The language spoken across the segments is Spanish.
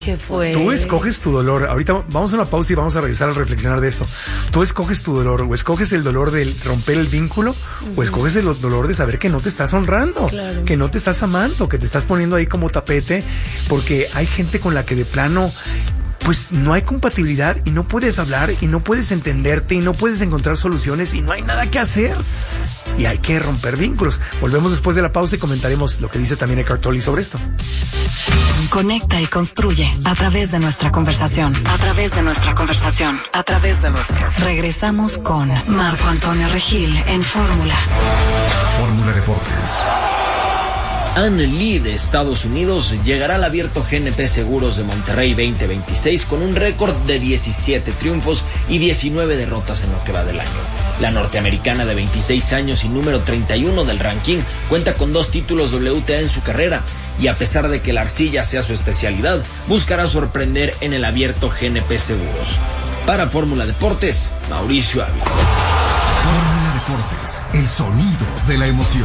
¿Qué fue? Tú escoges tu dolor. Ahorita vamos a una pausa y vamos a regresar a reflexionar de esto. Tú escoges tu dolor, o escoges el dolor de romper el vínculo, o escoges el dolor de saber que no te estás honrando, que no te estás amando, que te estás poniendo ahí como tapete, porque hay gente con la que de plano pues no hay compatibilidad y no puedes hablar y no puedes entenderte y no puedes encontrar soluciones y no hay nada que hacer. Y hay que romper vínculos. Volvemos después de la pausa y comentaremos lo que dice también Eckhart Tolle sobre esto. Conecta y construye a través de nuestra conversación. A través de nuestra conversación. A través de nuestra. Regresamos con Marco Antonio Regil en Fórmula. Fórmula Deportes. Anne Lee de Estados Unidos llegará al Abierto GNP Seguros de Monterrey 2026 con un récord de 17 triunfos y 19 derrotas en lo que va del año. La norteamericana de 26 años y número 31 del ranking cuenta con 2 títulos WTA en su carrera y a pesar de que la arcilla sea su especialidad, buscará sorprender en el Abierto GNP Seguros. Para Fórmula Deportes, Mauricio Ávila. Fórmula Deportes, el sonido de la emoción.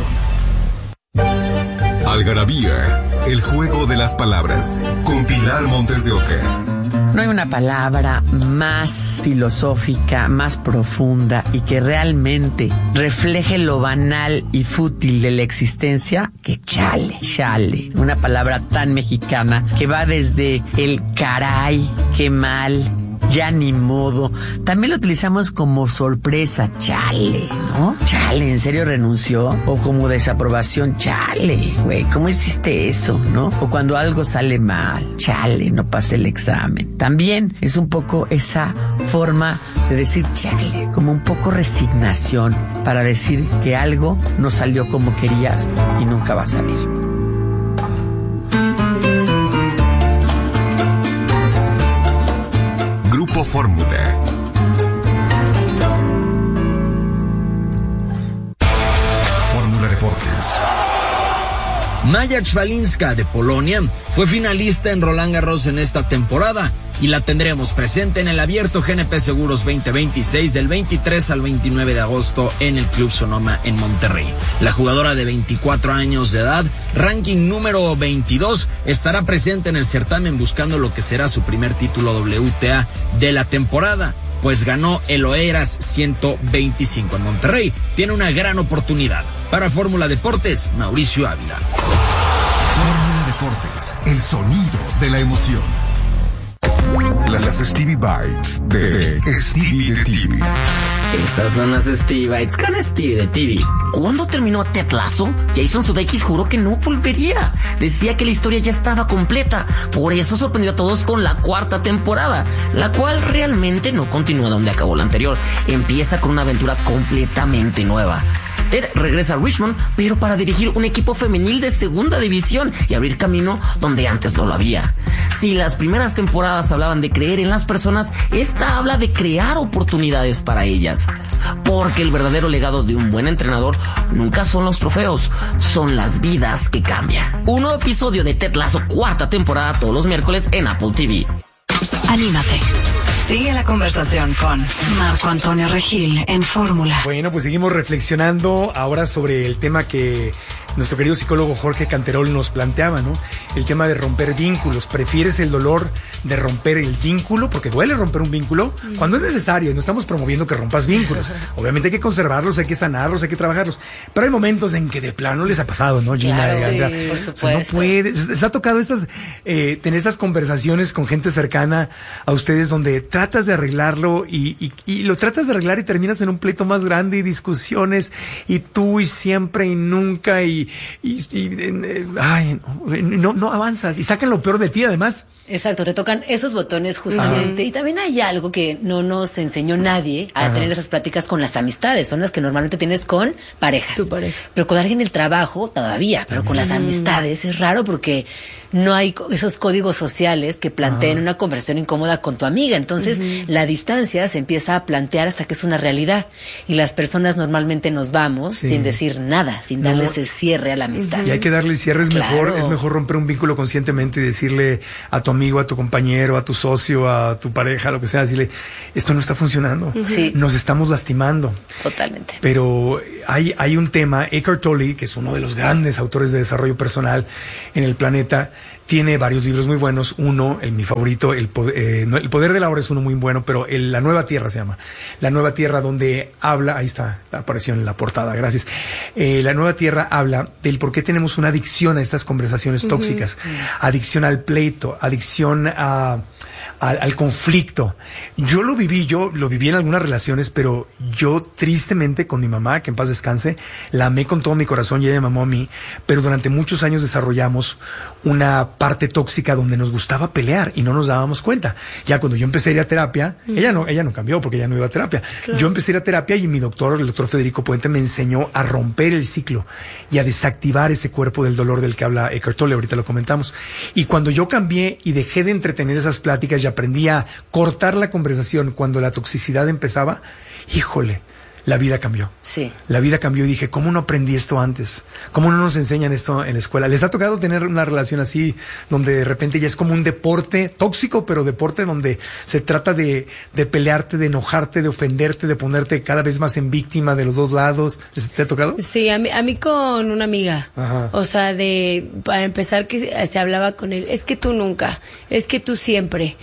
Algarabía, el juego de las palabras, con Pilar Montes de Oca. No hay una palabra más filosófica, más profunda y que realmente refleje lo banal y fútil de la existencia que chale, chale. Una palabra tan mexicana que va desde el caray, qué mal, ya ni modo. También lo utilizamos como sorpresa, chale, ¿no? Chale, ¿en serio renunció? O como desaprobación, chale, güey, ¿cómo hiciste eso, no? O cuando algo sale mal, chale, no pasé el examen. También es un poco esa forma de decir chale, como un poco resignación para decir que algo no salió como querías y nunca va a salir. Grupo Fórmula. Fórmula Deportes. Maja Szwalinska de Polonia fue finalista en Roland Garros en esta temporada y la tendremos presente en el Abierto GNP Seguros 2026 del 23 al 29 de agosto en el Club Sonoma en Monterrey. La jugadora de 24 años de edad, ranking número 22, estará presente en el certamen buscando lo que será su primer título WTA de la temporada, pues ganó el Oeiras 125 en Monterrey. Tiene una gran oportunidad. Para Fórmula Deportes, Mauricio Ávila. Fórmula Deportes, el sonido de la emoción. Las Stevie Bites de Stevie de TV. Estas son las Stevie Bites con Stevie de TV. Cuando terminó Ted Lasso, Jason Sudeikis juró que no volvería. Decía que la historia ya estaba completa. Por eso sorprendió a todos con la 4ª temporada, la cual realmente no continúa donde acabó la anterior. Empieza con una aventura completamente nueva. Ted regresa a Richmond, pero para dirigir un equipo femenil de 2ª división y abrir camino donde antes no lo había. Si las primeras temporadas hablaban de creer en las personas, esta habla de crear oportunidades para ellas. Porque el verdadero legado de un buen entrenador nunca son los trofeos, son las vidas que cambian. Un nuevo episodio de Ted Lasso 4ª temporada todos los miércoles en Apple TV. Anímate. Sigue la conversación con Marco Antonio Regil en Fórmula. Bueno, pues seguimos reflexionando ahora sobre el tema que nuestro querido psicólogo Jorge Canterol nos planteaba, ¿no? El tema de romper vínculos. ¿Prefieres el dolor de romper el vínculo? Porque duele romper un vínculo cuando es necesario. Y no estamos promoviendo que rompas vínculos. Obviamente hay que conservarlos, hay que sanarlos, hay que trabajarlos. Pero hay momentos en que de plano les ha pasado, ¿no, Gina? Claro, sí, por supuesto. O sea, no puede. Les ha tocado tener estas conversaciones con gente cercana a ustedes donde tratas de arreglarlo y lo tratas de arreglar y terminas en un pleito más grande y discusiones y tú y siempre y nunca no avanzas y sacan lo peor de ti además. Exacto, te tocan esos botones justamente. Y también hay algo que no nos enseñó nadie a tener esas pláticas con las amistades. Son las que normalmente tienes con parejas. Tu pareja. Pero con alguien del trabajo todavía, pero con las amistades es raro porque no hay esos códigos sociales que planteen una conversación incómoda con tu amiga. Entonces, la distancia se empieza a plantear hasta que es una realidad. Y las personas normalmente nos vamos sin decir nada, sin darle ese cierre a la amistad. Y hay que darle cierre, es mejor romper un vínculo conscientemente y decirle a tu amigo, a tu compañero, a tu socio, a tu pareja, lo que sea, decirle, esto no está funcionando. Sí. Nos estamos lastimando. Totalmente. Pero hay un tema, Eckhart Tolle, que es uno de los grandes autores de desarrollo personal en el planeta, tiene varios libros muy buenos. Uno, mi favorito, El Poder de la Hora es uno muy bueno, pero La Nueva Tierra se llama. La Nueva Tierra, donde habla, ahí está, apareció en la portada, gracias. La Nueva Tierra habla del por qué tenemos una adicción a estas conversaciones tóxicas. Adicción al pleito, adicción al conflicto. Yo lo viví en algunas relaciones, pero yo tristemente con mi mamá, que en paz descanse, la amé con todo mi corazón y ella me amó a mí, pero durante muchos años desarrollamos una parte tóxica donde nos gustaba pelear y no nos dábamos cuenta. Ya cuando yo empecé a ir a terapia, ella no cambió porque ella no iba a terapia. Claro. Yo empecé a ir a terapia y el doctor Federico Puente, me enseñó a romper el ciclo y a desactivar ese cuerpo del dolor del que habla Eckhart Tolle, ahorita lo comentamos. Y cuando yo cambié y dejé de entretener esas pláticas y aprendí a cortar la conversación cuando la toxicidad empezaba, híjole, la vida cambió. Sí. La vida cambió y dije, ¿cómo no aprendí esto antes? ¿Cómo no nos enseñan esto en la escuela? ¿Les ha tocado tener una relación así, donde de repente ya es como un deporte tóxico, pero deporte donde se trata de pelearte, de enojarte, de ofenderte, de ponerte cada vez más en víctima de los dos lados? ¿Te ha tocado? Sí, a mí con una amiga. Ajá. O sea, para empezar, que se hablaba con él, es que tú nunca, es que tú siempre.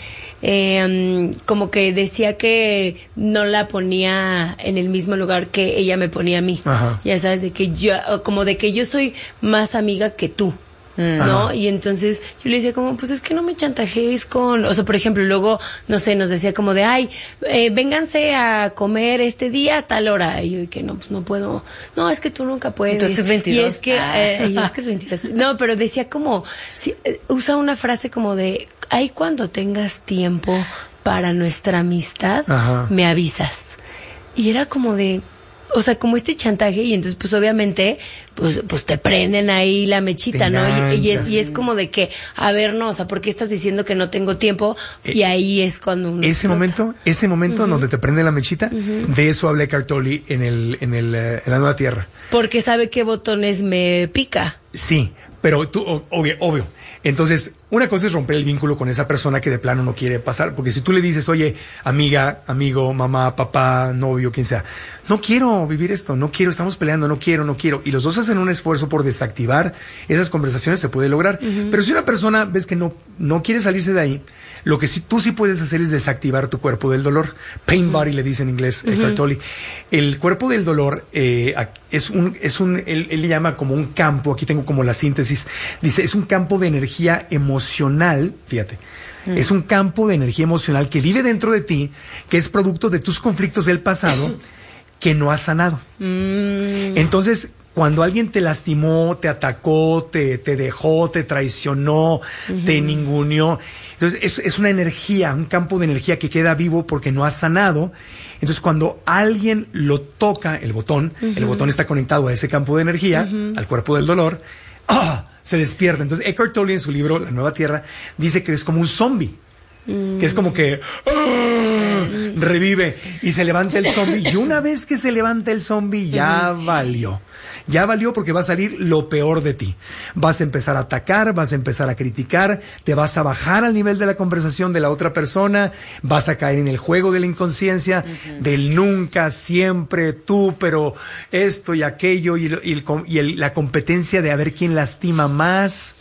Como que decía que no la ponía en el mismo lugar que ella me ponía a mí. Ajá. Ya sabes, de que yo soy más amiga que tú, ¿no? Ajá. Y entonces yo le decía como, pues es que no me chantajees o sea, por ejemplo, luego, no sé, nos decía como de, vénganse a comer este día a tal hora. Y yo, que no, pues no puedo. No, es que tú nunca puedes. Entonces es 22. Y es que es 22. No, pero decía como, usa una frase como de, cuando tengas tiempo para nuestra amistad, ajá, me avisas. Y era como de, o sea, como este chantaje, y entonces pues obviamente pues te prenden ahí la mechita, ¿no? Y es como de que, a ver, no, o sea, ¿por qué estás diciendo que no tengo tiempo? Y ahí es cuando uno ese momento uh-huh, donde te prende la mechita, uh-huh, de eso habla Eckhart Tolle en La Nueva Tierra. Porque sabe qué botones me pica. Sí, pero tú, obvio. Entonces, una cosa es romper el vínculo con esa persona que de plano no quiere pasar, porque si tú le dices, oye, amiga, amigo, mamá, papá, novio, quien sea, no quiero vivir esto, no quiero, estamos peleando, no quiero, y los dos hacen un esfuerzo por desactivar esas conversaciones, se puede lograr. Uh-huh. Pero si una persona ves que no quiere salirse de ahí, lo que tú sí puedes hacer es desactivar tu cuerpo del dolor. Pain body le dice en inglés, uh-huh, Eckhart Tolle. El cuerpo del dolor él le llama como un campo, aquí tengo como la síntesis, dice, es un campo de energía emocional, fíjate, es un campo de energía emocional que vive dentro de ti, que es producto de tus conflictos del pasado que no has sanado. Entonces, cuando alguien te lastimó, te atacó, te dejó, te traicionó, uh-huh, te ninguneó, entonces es una energía, un campo de energía que queda vivo porque no has sanado. Entonces cuando alguien lo toca, el botón está conectado a ese campo de energía, uh-huh, al cuerpo del dolor, se despierta. Entonces Eckhart Tolle en su libro La Nueva Tierra dice que es como un zombie, que es como que revive y se levanta el zombie, y una vez que se levanta el zombie ya valió porque va a salir lo peor de ti. Vas a empezar a atacar, vas a empezar a criticar, te vas a bajar al nivel de la conversación de la otra persona, vas a caer en el juego de la inconsciencia, uh-huh, del nunca, siempre, tú, pero esto y aquello, y la competencia de a ver quién lastima más.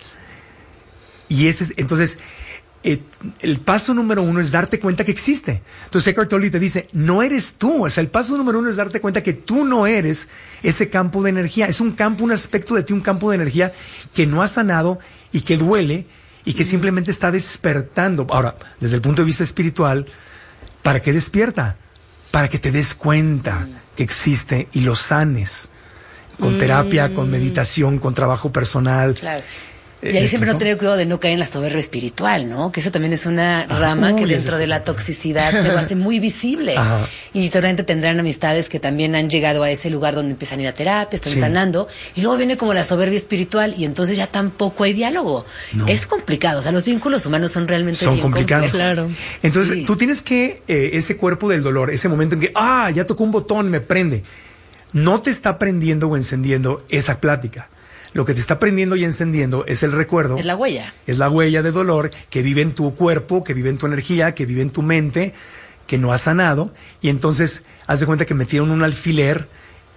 Y entonces, el paso número 1 es darte cuenta que existe. Entonces Eckhart Tolle te dice, no eres tú. O sea, el paso número 1 es darte cuenta que tú no eres ese campo de energía. Es un campo, un aspecto de ti, un campo de energía que no has sanado y que duele y que simplemente está despertando. Ahora, desde el punto de vista espiritual, ¿para qué despierta? Para que te des cuenta que existe y lo sanes. Con terapia, con meditación, con trabajo personal. Claro. Y ahí siempre no tener cuidado de no caer en la soberbia espiritual, ¿no? Que eso también es una rama que dentro de la toxicidad se hace muy visible. Ajá. Y seguramente tendrán amistades que también han llegado a ese lugar donde empiezan a ir a terapia, están sanando, y luego viene como la soberbia espiritual y entonces ya tampoco hay diálogo. No. Es complicado, o sea, los vínculos humanos son realmente bien complicados. Claro. Entonces, tú tienes que, ese cuerpo del dolor, ese momento en que, ya tocó un botón, me prende. No te está prendiendo o encendiendo esa plática. Lo que te está prendiendo y encendiendo es el recuerdo. Es la huella. Es la huella de dolor que vive en tu cuerpo, que vive en tu energía, que vive en tu mente, que no has sanado. Y entonces, haz de cuenta que metieron un alfiler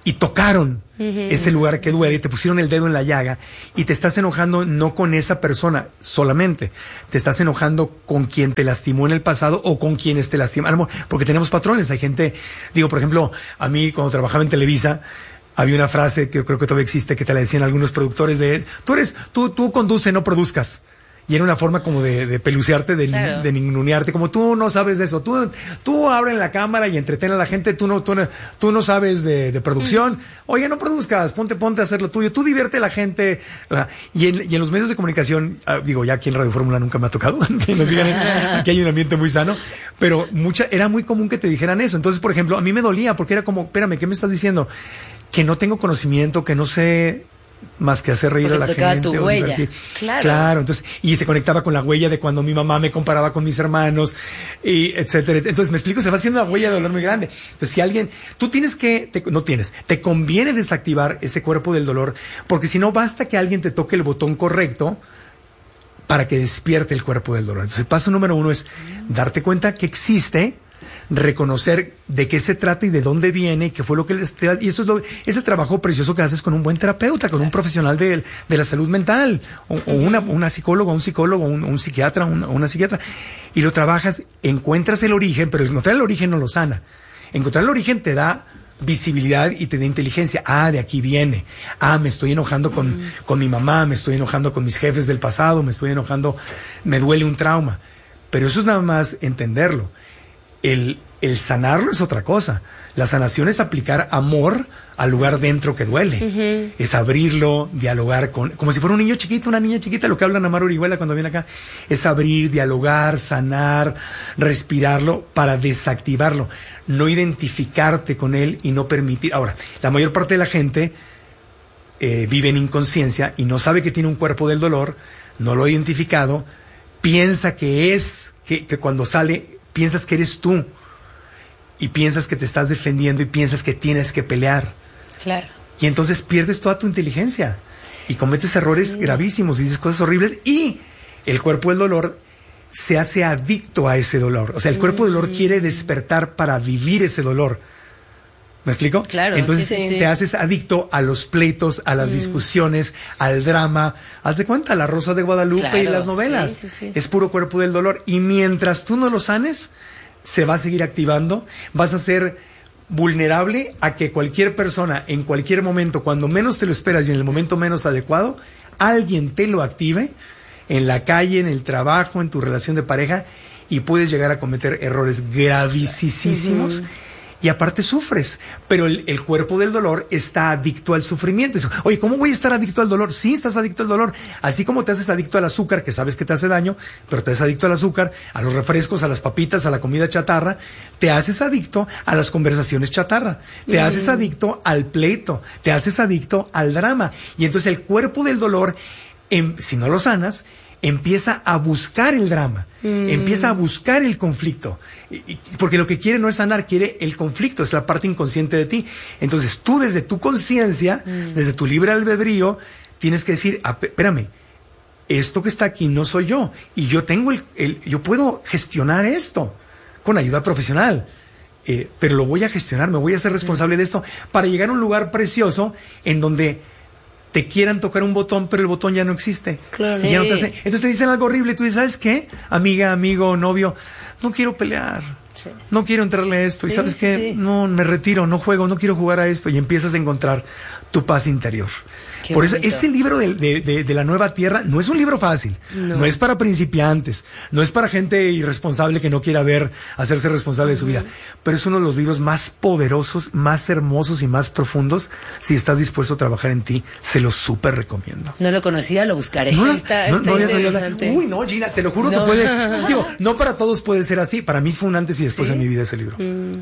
y tocaron ese lugar que duele, y te pusieron el dedo en la llaga, y te estás enojando no con esa persona solamente, te estás enojando con quien te lastimó en el pasado o con quienes te lastimaron, porque tenemos patrones. Hay gente, digo, por ejemplo, a mí cuando trabajaba en Televisa, había una frase que creo que todavía existe, que te la decían algunos productores tú conduce, no produzcas. Y era una forma como de pelucearte, de ningunearte, como tú no sabes de eso, tú abre la cámara y entretén a la gente, tú no sabes de producción, oye, no produzcas, ponte a hacer lo tuyo, tú divierte a la gente. Y en los medios de comunicación, digo, ya aquí en Radio Fórmula nunca me ha tocado, que nos digan, aquí hay un ambiente muy sano, pero era muy común que te dijeran eso. Entonces, por ejemplo, a mí me dolía, porque era como, espérame, ¿qué me estás diciendo? Que no tengo conocimiento, que no sé más que hacer reír a la gente. Tu huella. Claro, entonces, y se conectaba con la huella de cuando mi mamá me comparaba con mis hermanos, y etcétera. Entonces, me explico, se va haciendo una huella de dolor muy grande. Entonces, si alguien, te conviene desactivar ese cuerpo del dolor, porque si no, basta que alguien te toque el botón correcto para que despierte el cuerpo del dolor. Entonces, el paso número 1 es darte cuenta que existe, reconocer de qué se trata y de dónde viene, y qué fue lo que y eso es el trabajo precioso que haces con un buen terapeuta, con un profesional de la salud mental, o una psicóloga, un psicólogo, un psiquiatra, una psiquiatra, y lo trabajas, encuentras el origen, pero encontrar el origen no lo sana. Encontrar el origen te da visibilidad y te da inteligencia. De aquí viene. Me estoy enojando con mi mamá, me estoy enojando con mis jefes del pasado, me duele un trauma. Pero eso es nada más entenderlo. El sanarlo es otra cosa. La sanación es aplicar amor al lugar dentro que duele. Es abrirlo, dialogar como si fuera un niño chiquito, una niña chiquita, lo que habla Amaro Orihuela cuando viene acá. Es abrir, dialogar, sanar, respirarlo para desactivarlo. No identificarte con él y no permitir. Ahora, la mayor parte de la gente vive en inconsciencia y no sabe que tiene un cuerpo del dolor, no lo ha identificado, piensa que cuando sale, piensas que eres tú y piensas que te estás defendiendo y piensas que tienes que pelear. Claro. Y entonces pierdes toda tu inteligencia y cometes errores gravísimos y dices cosas horribles, y el cuerpo del dolor se hace adicto a ese dolor. O sea, el cuerpo del dolor quiere despertar para vivir ese dolor. ¿Me explico? Claro. Entonces te haces adicto a los pleitos, a las discusiones, al drama. Haz de cuenta, La Rosa de Guadalupe y las novelas. Sí. Es puro cuerpo del dolor. Y mientras tú no lo sanes, se va a seguir activando. Vas a ser vulnerable a que cualquier persona, en cualquier momento, cuando menos te lo esperas y en el momento menos adecuado, alguien te lo active en la calle, en el trabajo, en tu relación de pareja, y puedes llegar a cometer errores gravísimos. Y aparte sufres, pero el cuerpo del dolor está adicto al sufrimiento. Oye, ¿cómo voy a estar adicto al dolor? Sí, estás adicto al dolor. Así como te haces adicto al azúcar, que sabes que te hace daño, pero te haces adicto al azúcar, a los refrescos, a las papitas, a la comida chatarra, te haces adicto a las conversaciones chatarra, te haces adicto al pleito, te haces adicto al drama. Y entonces el cuerpo del dolor, si no lo sanas, empieza a buscar el drama, empieza a buscar el conflicto, porque lo que quiere no es sanar, quiere el conflicto, es la parte inconsciente de ti. Entonces tú, desde tu conciencia, desde tu libre albedrío, tienes que decir, espérame, esto que está aquí no soy yo, y yo tengo yo puedo gestionar esto con ayuda profesional, pero lo voy a gestionar, me voy a hacer responsable de esto para llegar a un lugar precioso en donde te quieran tocar un botón, pero el botón ya no existe. Claro. Si ya no te hace, entonces te dicen algo horrible y tú dices, ¿sabes qué? Amiga, amigo, novio, no quiero pelear. Sí. No quiero entrarle a esto. Y ¿sabes qué? No, me retiro, no juego, no quiero jugar a esto. Y empiezas a encontrar tu paz interior. Qué Por bonito. eso, ese libro de la nueva tierra no es un libro fácil. No es para principiantes. No es para gente irresponsable que no quiera hacerse responsable de su vida. Pero es uno de los libros más poderosos, más hermosos y más profundos. Si estás dispuesto a trabajar en ti, se lo súper recomiendo. No lo conocía, lo buscaré. Está interesante. Uy, no, Gina, te lo juro que puede. Digo, no para todos puede ser así. Para mí fue un antes y después en mi vida ese libro.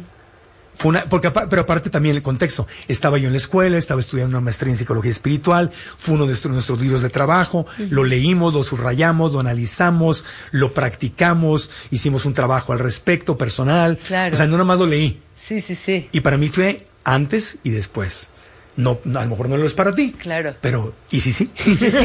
Pero aparte también el contexto. Estaba yo en la escuela, estaba estudiando una maestría en psicología espiritual, fue uno de nuestros libros de trabajo, lo leímos, lo subrayamos, lo analizamos, lo practicamos, hicimos un trabajo al respecto, personal. Claro. O sea, no nada más lo leí. Sí. Y para mí fue antes y después. No, a lo mejor no lo es para ti. Claro. Pero, ¿y sí? Sí.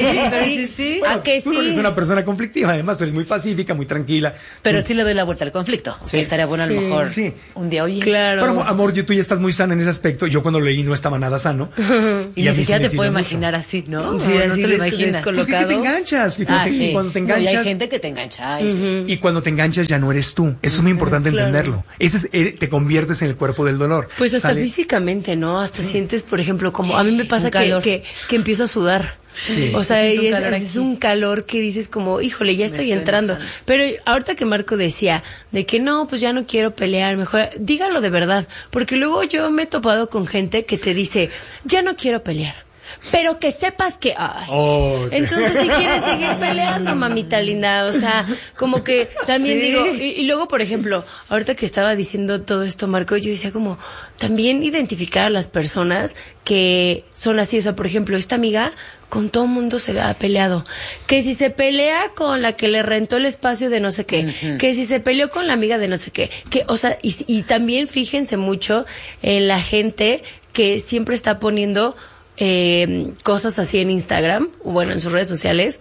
Bueno, ¿A que tú no sí? eres una persona conflictiva, además, tú eres muy pacífica, muy tranquila. Pero sí le doy la vuelta al conflicto. Sí. Estaría bueno a lo mejor Sí. un día, oye. Claro. Pero, amor, tú ya estás muy sana en ese aspecto. Yo cuando leí no estaba nada sano. Y a ni mí sí siquiera me te puedo sirve imaginar así, ¿no? Sí, no así te lo imaginas. mucho. Pues que te enganchas. Y cuando te No, y enganchas. hay gente que te engancha. Ay, sí. Y cuando te enganchas ya no eres tú. Eso es muy importante claro. entenderlo. Te conviertes en el cuerpo del dolor. Pues hasta ¿Sale? físicamente, ¿no? Hasta sientes, por ejemplo, como a mí me pasa un calor. que empiezo a sudar. Sí. O sea, Siento un y calor es aquí. un calor que dices como, híjole, ya estoy estoy entrando. enojando. Pero ahorita que Marco decía de que no, pues ya no quiero pelear, mejor dígalo de verdad. Porque luego yo me he topado con gente que te dice, ya no quiero pelear. Pero que sepas que... ay. Oh, ok. Entonces si quieres seguir peleando, mamita linda. O sea, como que también Sí. digo... Y luego, por ejemplo, ahorita que estaba diciendo todo esto, Marco, yo decía como... También identificar a las personas que son así. O sea, por ejemplo, esta amiga... Con todo mundo se ha peleado. Que si se pelea con la que le rentó el espacio de no sé qué. Que si se peleó con la amiga de no sé qué. Que, o sea, y también fíjense mucho en la gente que siempre está poniendo cosas así en Instagram, o bueno, en sus redes sociales,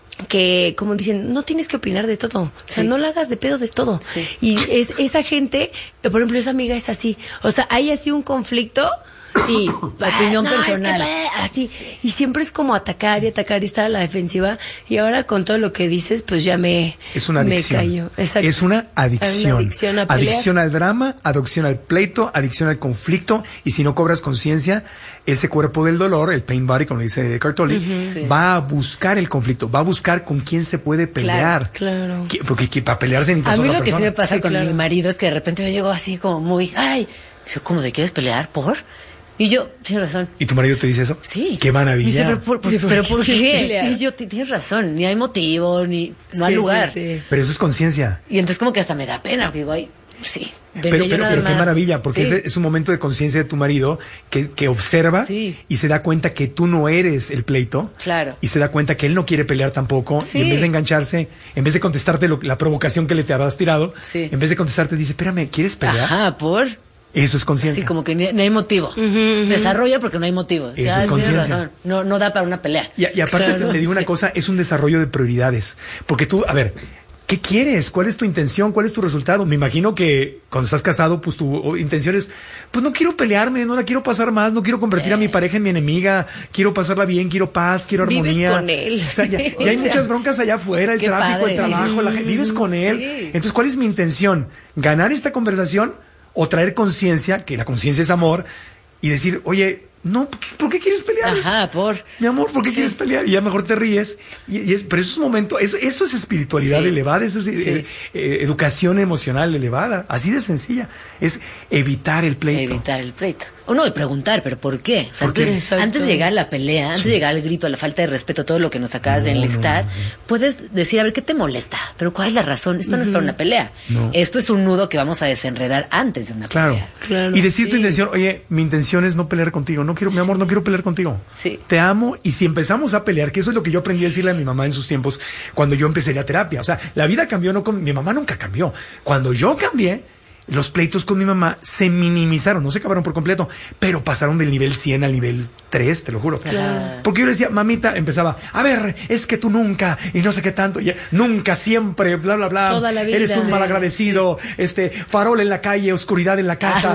que como dicen, no tienes que opinar de todo, o sea, Sí. no la hagas de pedo de todo. Sí. Y esa gente, por ejemplo, esa amiga es así, o sea, hay así un conflicto y Opinión no, personal. es que, así, y siempre es como atacar y estar a la defensiva, y ahora con todo lo que dices, pues ya Es una me adicción. callo. Exacto. Es una adicción. Una adicción a pelear. Adicción al drama, adicción al pleito, adicción al conflicto. Y si no cobras conciencia, ese cuerpo del dolor, el pain body, como dice Cartoli, Sí. va a buscar el conflicto, va a buscar con quién se puede pelear. Claro. Porque para pelearse necesitas A mí otra lo que sí persona. me pasa Sí, con claro. mi marido es que de repente yo llego así como muy, ay, ¿cómo te quieres pelear? ¿Por? Y yo, tienes razón. ¿Y tu marido te dice eso? Sí. Qué maravilla. Me dice, pero ¿por qué qué? pelear? Y yo, tienes razón, ni hay motivo, ni no hay Sí, lugar. sí, sí. Pero eso es conciencia. Y entonces como que hasta me da pena, porque digo, ay, sí. Pero qué maravilla, porque Sí. ese es un momento de conciencia de tu marido que observa Sí. y se da cuenta que tú no eres el pleito. Claro. Y se da cuenta que él no quiere pelear tampoco. Sí. Y en vez de engancharse, en vez de contestarte la provocación que le te habrás tirado, Sí. en vez de contestarte, dice, espérame, ¿quieres pelear? Ajá, por... Eso es conciencia. Así como que no hay motivo. Desarrolla porque no hay motivo. Eso Ya es tienes conciencia. razón. No da para una pelea. Y aparte Claro, te digo una sí. cosa, es un desarrollo de prioridades. Porque tú, a ver, ¿qué quieres? ¿Cuál es tu intención? ¿Cuál es tu resultado? Me imagino que cuando estás casado, pues tu intención es, pues no quiero pelearme, no la quiero pasar más, no quiero convertir a mi pareja en mi enemiga, quiero pasarla bien, quiero paz, quiero Vives armonía. con él. O sea, ya O hay sea, muchas broncas allá afuera, el qué tráfico, padre. el trabajo, vives con él. Sí. Entonces, ¿cuál es mi intención? ¿Ganar esta conversación o traer conciencia, que la conciencia es amor, y decir, oye, no, ¿por qué quieres pelear? Ajá, por... Mi amor, ¿por qué quieres pelear? Y ya mejor te ríes. Pero eso es un momento, eso es espiritualidad Sí. elevada, eso es educación emocional elevada, así de sencilla. Es evitar el pleito. Evitar el pleito. O no, de preguntar, pero ¿por qué? O sea, ¿Por qué? Exacto. antes de llegar a la pelea, antes de llegar al grito, a la falta de respeto, todo lo que nos acabas de enlistar, puedes decir, a ver, ¿qué te molesta? Pero ¿cuál es la razón? Esto no es para una pelea. No. Esto es un nudo que vamos a desenredar antes de una Claro. pelea. Claro. Y decir tu Sí. intención, oye, mi intención es no pelear contigo. No quiero, mi amor, no quiero pelear contigo. Sí. Te amo. Y si empezamos a pelear, que eso es lo que yo aprendí a decirle a mi mamá en sus tiempos, cuando yo empecé la terapia. O sea, la vida cambió, mi mamá nunca cambió. Cuando yo cambié, los pleitos con mi mamá se minimizaron, no se acabaron por completo, pero pasaron del nivel 100 al nivel 3, te lo juro. Claro. Porque yo le decía, mamita, empezaba, a ver, es que tú nunca, y no sé qué tanto, y nunca, siempre, bla, bla, bla. Toda la vida. Eres un Sí. malagradecido, farol en la calle, oscuridad en la casa.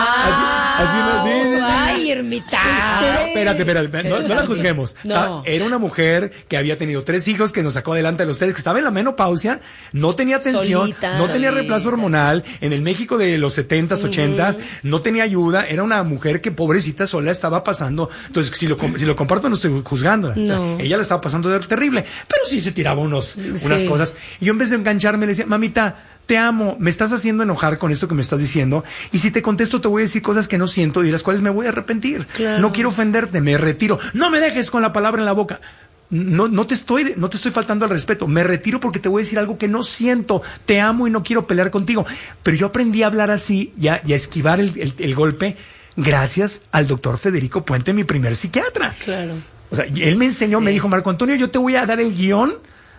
Así. Ay, ermita. Espérate, no la juzguemos. No. Era una mujer que había tenido 3 hijos, que nos sacó adelante a los 3, que estaba en la menopausia, no tenía atención, Solita. no tenía Solita. reemplazo hormonal, en el México de los 70s, 80s, no tenía ayuda, era una mujer que pobrecita sola estaba pasando. Entonces, si lo comparto, no estoy juzgando. No. Ella la estaba pasando terrible, pero sí se tiraba unas cosas. Y yo en vez de engancharme le decía, mamita, te amo, me estás haciendo enojar con esto que me estás diciendo, y si te contesto te voy a decir cosas que no siento y de las cuales me voy a arrepentir. Claro. No quiero ofenderte, me retiro. No me dejes con la palabra en la boca. No te estoy faltando al respeto. Me retiro porque te voy a decir algo que no siento. Te amo y no quiero pelear contigo. Pero yo aprendí a hablar así y a esquivar el golpe gracias al doctor Federico Puente, mi primer psiquiatra. Claro. O sea, él me enseñó, me dijo, Marco Antonio, yo te voy a dar el guión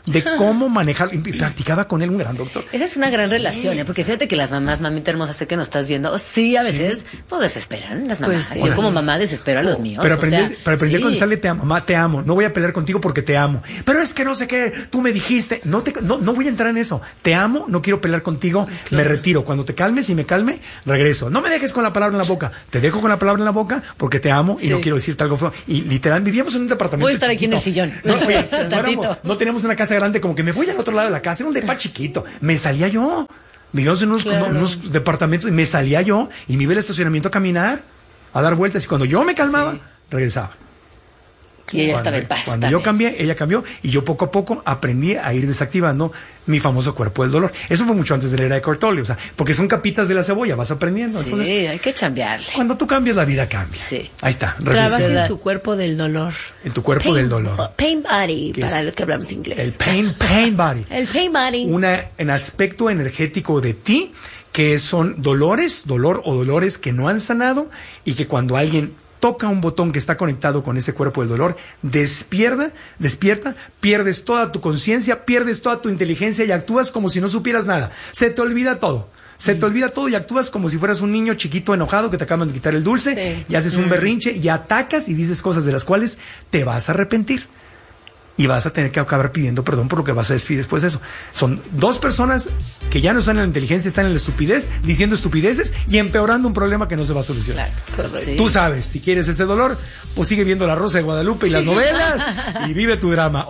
de cómo manejar, y practicaba con él un gran doctor. Esa es una gran relación, porque fíjate que las mamás, mamita hermosa, sé que nos estás viendo, sí, a veces, pues desesperan las mamás. Pues, yo como mamá desespero a los míos. Pero aprendí a contestarle, sí. te amo, mamá, te amo, no voy a pelear contigo porque te amo. Pero es que no sé qué, tú me dijiste, no voy a entrar en eso. Te amo, no quiero pelear contigo, me retiro. Cuando te calmes y me calme, regreso. No me dejes con la palabra en la boca, te dejo con la palabra en la boca porque te amo y no quiero decirte algo feo. Y literal, vivíamos en un departamento Voy a estar chiquito. aquí en el sillón. No teníamos una casa grande, como que me voy al otro lado de la casa, era un depa chiquito. Me salía yo. Vivíamos en unos departamentos y me salía yo y me iba al estacionamiento a caminar, a dar vueltas. Y cuando yo me calmaba, regresaba. Y ella estaba en paz. Cuando yo cambié, ella cambió y yo poco a poco aprendí a ir desactivando mi famoso cuerpo del dolor. Eso fue mucho antes de la era de Cortoli, o sea, porque son capitas de la cebolla, vas aprendiendo. Sí, Entonces, hay que chambearle. cuando tú cambias, la vida cambia. Sí. Ahí está. Trabaja en su cuerpo del dolor. En tu cuerpo del dolor. Pain body, ¿Qué para es? los que hablamos inglés. El pain body. El pain body. Un aspecto energético de ti que son dolor o dolores que no han sanado y que cuando alguien toca un botón que está conectado con ese cuerpo del dolor, despierta, pierdes toda tu conciencia, pierdes toda tu inteligencia y actúas como si no supieras nada. Se te olvida todo. Se te olvida todo y actúas como si fueras un niño chiquito enojado que te acaban de quitar el dulce y haces un berrinche y atacas y dices cosas de las cuales te vas a arrepentir. Y vas a tener que acabar pidiendo perdón por lo que vas a decir después de eso. Son dos personas que ya no están en la inteligencia, están en la estupidez, diciendo estupideces y empeorando un problema que no se va a solucionar. Claro, sí. Tú sabes, si quieres ese dolor, pues sigue viendo La Rosa de Guadalupe y las novelas y vive tu drama.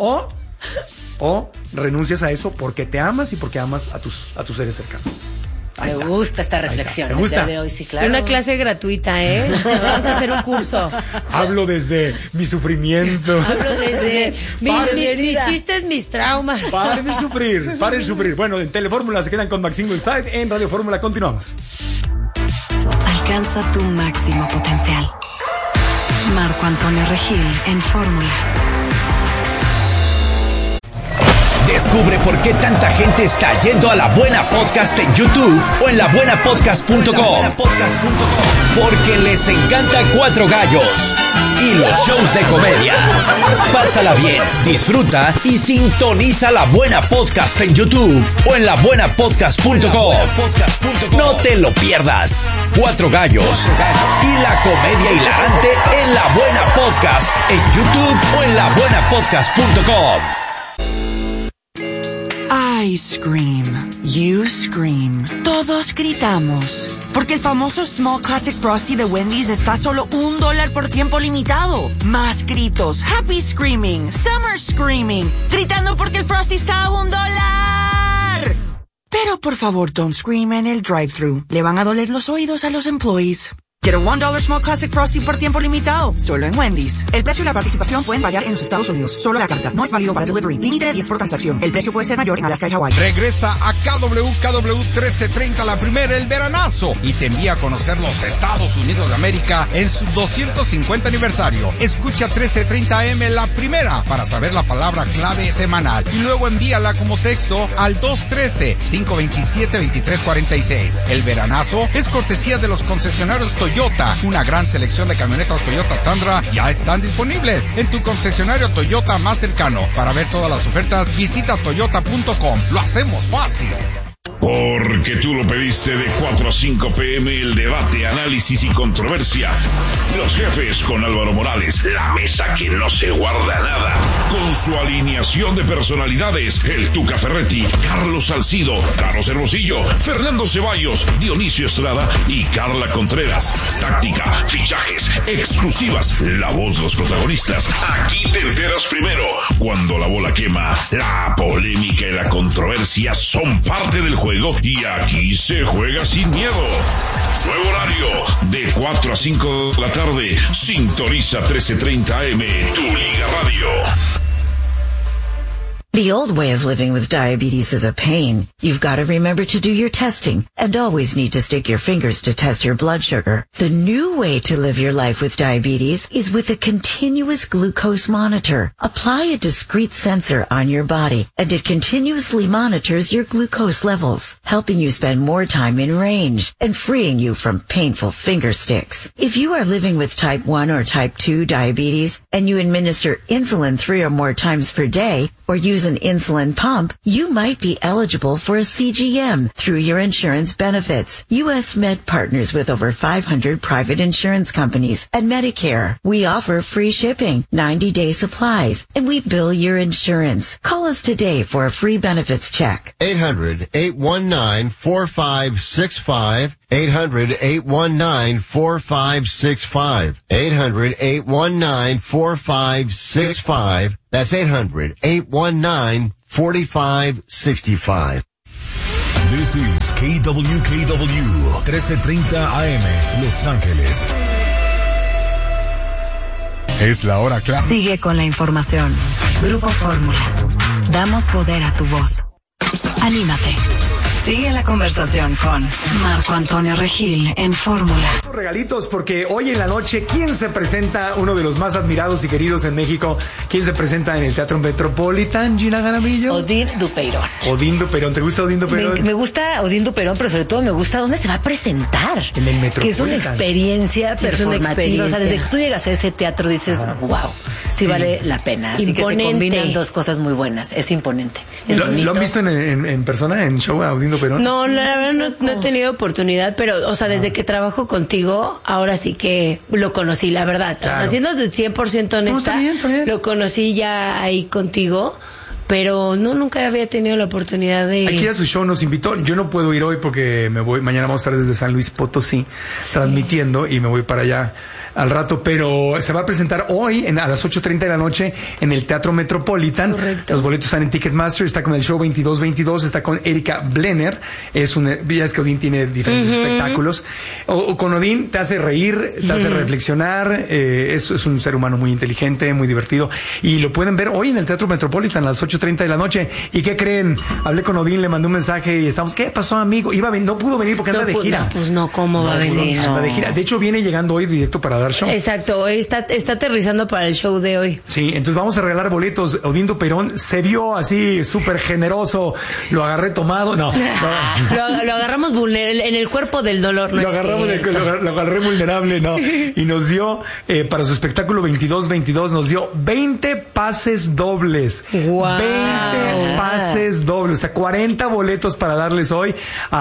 O renuncias a eso porque te amas y porque amas a tus seres cercanos. Me gusta esta reflexión. ¿Te gusta? El día de hoy, sí, claro. Una clase gratuita, ¿eh? Vamos a hacer un curso. Hablo desde mi sufrimiento. Hablo desde mis chistes, mis traumas. Paren de sufrir. Bueno, en Telefórmula se quedan con Maxine Inside. En Radio Fórmula continuamos. Alcanza tu máximo potencial. Marco Antonio Regil en Fórmula. Descubre por qué tanta gente está yendo a La Buena Podcast en YouTube o en labuenapodcast.com. Porque les encanta Cuatro Gallos y los shows de comedia. Pásala bien, disfruta y sintoniza La Buena Podcast en YouTube o en labuenapodcast.com. No te lo pierdas. Cuatro Gallos y la comedia hilarante en La Buena Podcast en YouTube o en labuenapodcast.com. I scream. You scream. Todos gritamos. Porque el famoso Small Classic Frosty de Wendy's está a solo $1 por tiempo limitado. Más gritos. Happy screaming. Summer screaming. Gritando porque el Frosty está a $1. Pero por favor, don't scream en el drive-thru. Le van a doler los oídos a los employees. Get a $1 Small Classic Frosty por tiempo limitado. Solo en Wendy's. El precio y la participación pueden variar en los Estados Unidos. Solo la carta. No es válido para delivery. Límite de 10 por transacción. El precio puede ser mayor en Alaska y Hawaii. Regresa a KW 1330 la primera, el veranazo. Y te envía a conocer los Estados Unidos de América en su 250 aniversario. Escucha 1330 AM la primera para saber la palabra clave semanal. Y luego envíala como texto al 213-527-2346. El veranazo es cortesía de los concesionarios Toyota. Una gran selección de camionetas Toyota Tundra ya están disponibles en tu concesionario Toyota más cercano. Para ver todas las ofertas, visita toyota.com. Lo hacemos fácil. Porque tú lo pediste, de 4 a 5 p.m. el debate, análisis y controversia. Los jefes con Álvaro Morales, la mesa que no se guarda nada. Con su alineación de personalidades, el Tuca Ferretti, Carlos Salcido, Carlos Hermosillo, Fernando Ceballos, Dionisio Estrada y Carla Contreras. Táctica, fichajes, exclusivas, la voz de los protagonistas. Aquí te enteras primero. Cuando la bola quema, la polémica y la controversia son parte del juego y aquí se juega sin miedo. Nuevo horario, de 4 a 5 de la tarde. Sintoniza 1330 AM, tu Liga Radio. The old way of living with diabetes is a pain. You've got to remember to do your testing and always need to stick your fingers to test your blood sugar. The new way to live your life with diabetes is with a continuous glucose monitor. Apply a discrete sensor on your body and it continuously monitors your glucose levels, helping you spend more time in range and freeing you from painful finger sticks. If you are living with type 1 or type 2 diabetes and you administer insulin 3 or more times per day or use an insulin pump, you might be eligible for a CGM through your insurance benefits. U.S. Med partners with over 500 private insurance companies and Medicare. We offer free shipping, 90-day supplies, and we bill your insurance. Call us today for a free benefits check. 800-819-4565. 800-819-4565. 800-819-4565. That's 800-819-4565. This is KWKW 1330 AM, Los Ángeles. Es la hora clave. Sigue con la información. Grupo Fórmula. Damos poder a tu voz. Anímate. Sigue la conversación con Marco Antonio Regil en Fórmula. Regalitos, porque hoy en la noche, ¿quién se presenta? Uno de los más admirados y queridos en México. ¿Quién se presenta en el Teatro Metropolitan, Gina Jaramillo? Odín Dupeirón. Odín Dupeirón. ¿Te gusta Odín Dupeirón? Me gusta Odín Dupeirón, pero sobre todo me gusta dónde se va a presentar. En el Metropolitan. Que es una experiencia performativa. O sea, desde que tú llegas a ese teatro dices, wow, sí vale la pena. Así Imponente. que se combinan dos cosas muy buenas. Es imponente. Es bonito. ¿Lo han visto en persona, en show, a Odín Dupeirón? No, la verdad no he tenido oportunidad, pero, o sea, desde que trabajo contigo, ahora sí que lo conocí, la verdad. Claro. O sea, siendo 100% honesta, está bien. lo conocí ya ahí contigo, pero nunca había tenido la oportunidad de... Aquí a su show nos invitó. Yo no puedo ir hoy porque mañana vamos a estar desde San Luis Potosí transmitiendo y me voy para allá al rato, pero se va a presentar hoy a las 8:30 de la noche en el Teatro Metropolitan. Correcto. Los boletos están en Ticketmaster, está con el show 2222, está con Erika Blenner, ya es que Odín tiene diferentes espectáculos. O con Odín te hace reír, te hace reflexionar, es un ser humano muy inteligente, muy divertido, y lo pueden ver hoy en el Teatro Metropolitan a las 8:30 de la noche. ¿Y qué creen? Hablé con Odín, le mandé un mensaje y estamos, ¿qué pasó, amigo? No pudo venir porque anda de gira. ¿Cómo va a venir? Anda de gira. De hecho, viene llegando hoy directo para dar show. Exacto, hoy está aterrizando para el show de hoy. Sí, entonces vamos a regalar boletos. Odín Dupeirón se vio así súper generoso, lo agarré tomado, no. Lo agarramos vulnerable, en el cuerpo del dolor, ¿no? Lo agarré vulnerable, no. Y nos dio, para su espectáculo 2222, nos dio 20 pases dobles. Wow. 20 pases dobles, o sea, 40 boletos para darles hoy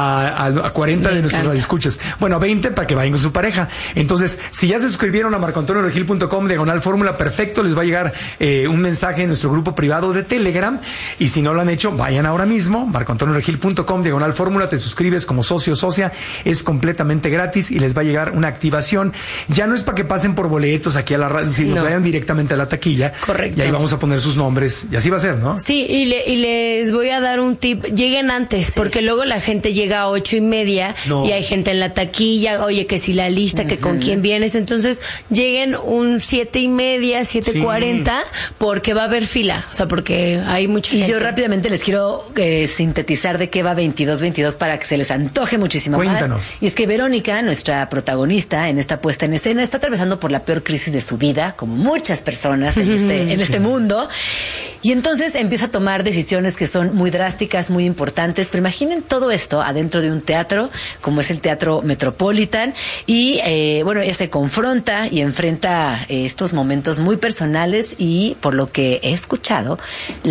a 40 de nuestros radioescuchas. Bueno, 20 para que vayan con su pareja. Entonces, si ya se suscribieron a marcoantonioregil.com/fórmula, perfecto, les va a llegar un mensaje en nuestro grupo privado de Telegram, y si no lo han hecho, vayan ahora mismo, marcoantonioregil.com/fórmula, te suscribes como socio o socia, es completamente gratis y les va a llegar una activación. Ya no es para que pasen por boletos aquí a la radio, sino vayan directamente a la taquilla. Correcto. Y ahí vamos a poner sus nombres, y así va a ser, ¿no? Sí, y les voy a dar un tip, lleguen antes, porque luego la gente llega a 8:30 y hay gente en la taquilla, oye, que si la lista, que con quién vienes, entonces lleguen un 7:30, 7:40, porque va a haber fila, o sea, porque hay mucha gente. Y yo rápidamente les quiero sintetizar de qué va 2222 para que se les antoje muchísimo. Cuéntanos. Más. Y es que Verónica, nuestra protagonista en esta puesta en escena, está atravesando por la peor crisis de su vida, como muchas personas en este mundo. Y entonces empieza a tomar decisiones que son muy drásticas, muy importantes. Pero imaginen todo esto adentro de un teatro, como es el Teatro Metropolitan. Y ella se confronta y enfrenta estos momentos muy personales. Y por lo que he escuchado,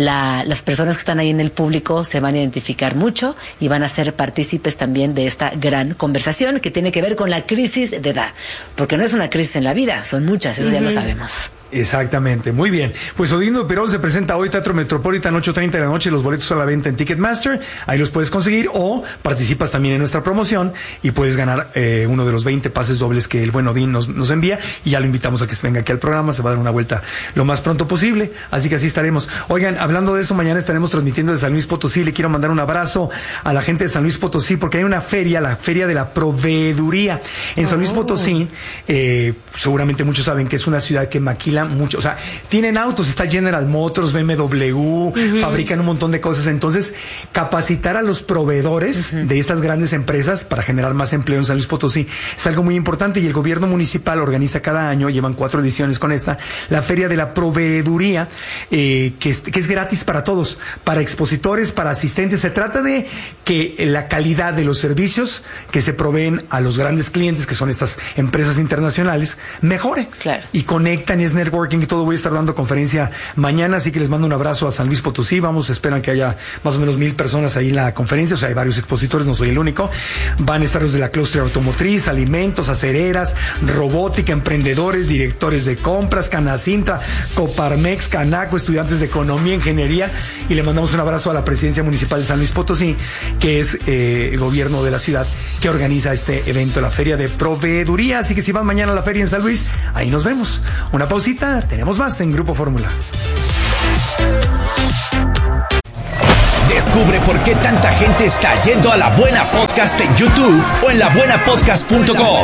las personas que están ahí en el público se van a identificar mucho y van a ser partícipes también de esta gran conversación que tiene que ver con la crisis de edad. Porque no es una crisis en la vida, son muchas, eso ya lo sabemos. Exactamente, muy bien. Pues Odín Dupeirón se presenta hoy Teatro Metropolitan 8:30 de la noche, los boletos a la venta en Ticketmaster, ahí los puedes conseguir, o participas también en nuestra promoción y puedes ganar uno de los 20 pases dobles que el buen Odín nos envía, y ya lo invitamos a que se venga aquí al programa, se va a dar una vuelta lo más pronto posible, así que así estaremos. Oigan, hablando de eso, mañana estaremos transmitiendo de San Luis Potosí. Le quiero mandar un abrazo a la gente de San Luis Potosí, porque hay una feria, la Feria de la Proveeduría en San Luis Potosí. Seguramente muchos saben que es una ciudad que maquila mucho, o sea, tienen autos, está General Motors, BMW, fabrican un montón de cosas. Entonces, capacitar a los proveedores de estas grandes empresas para generar más empleo en San Luis Potosí es algo muy importante, y el gobierno municipal organiza cada año, llevan 4 ediciones con esta, la Feria de la Proveeduría, que es gratis para todos, para expositores, para asistentes. Se trata de que la calidad de los servicios que se proveen a los grandes clientes, que son estas empresas internacionales, mejore. Claro. Y conectan, es networking y todo. Voy a estar dando conferencia mañana, así que les mando un abrazo a San Luis Potosí. Esperan que haya más o menos 1,000 personas ahí en la conferencia, o sea, hay varios expositores, no soy el único. Van a estar los de la clúster automotriz, alimentos, acereras, robótica, emprendedores, directores de compras, Canacintra, Coparmex, Canaco, estudiantes de economía, ingeniería, y le mandamos un abrazo a la presidencia municipal de San Luis Potosí, que es el gobierno de la ciudad que organiza este evento, la Feria de Proveeduría. Así que si van mañana a la feria en San Luis, ahí nos vemos. Una pausita, tenemos más en Grupo Fórmula. Descubre por qué tanta gente está yendo a La Buena Podcast en YouTube o en labuenapodcast.com.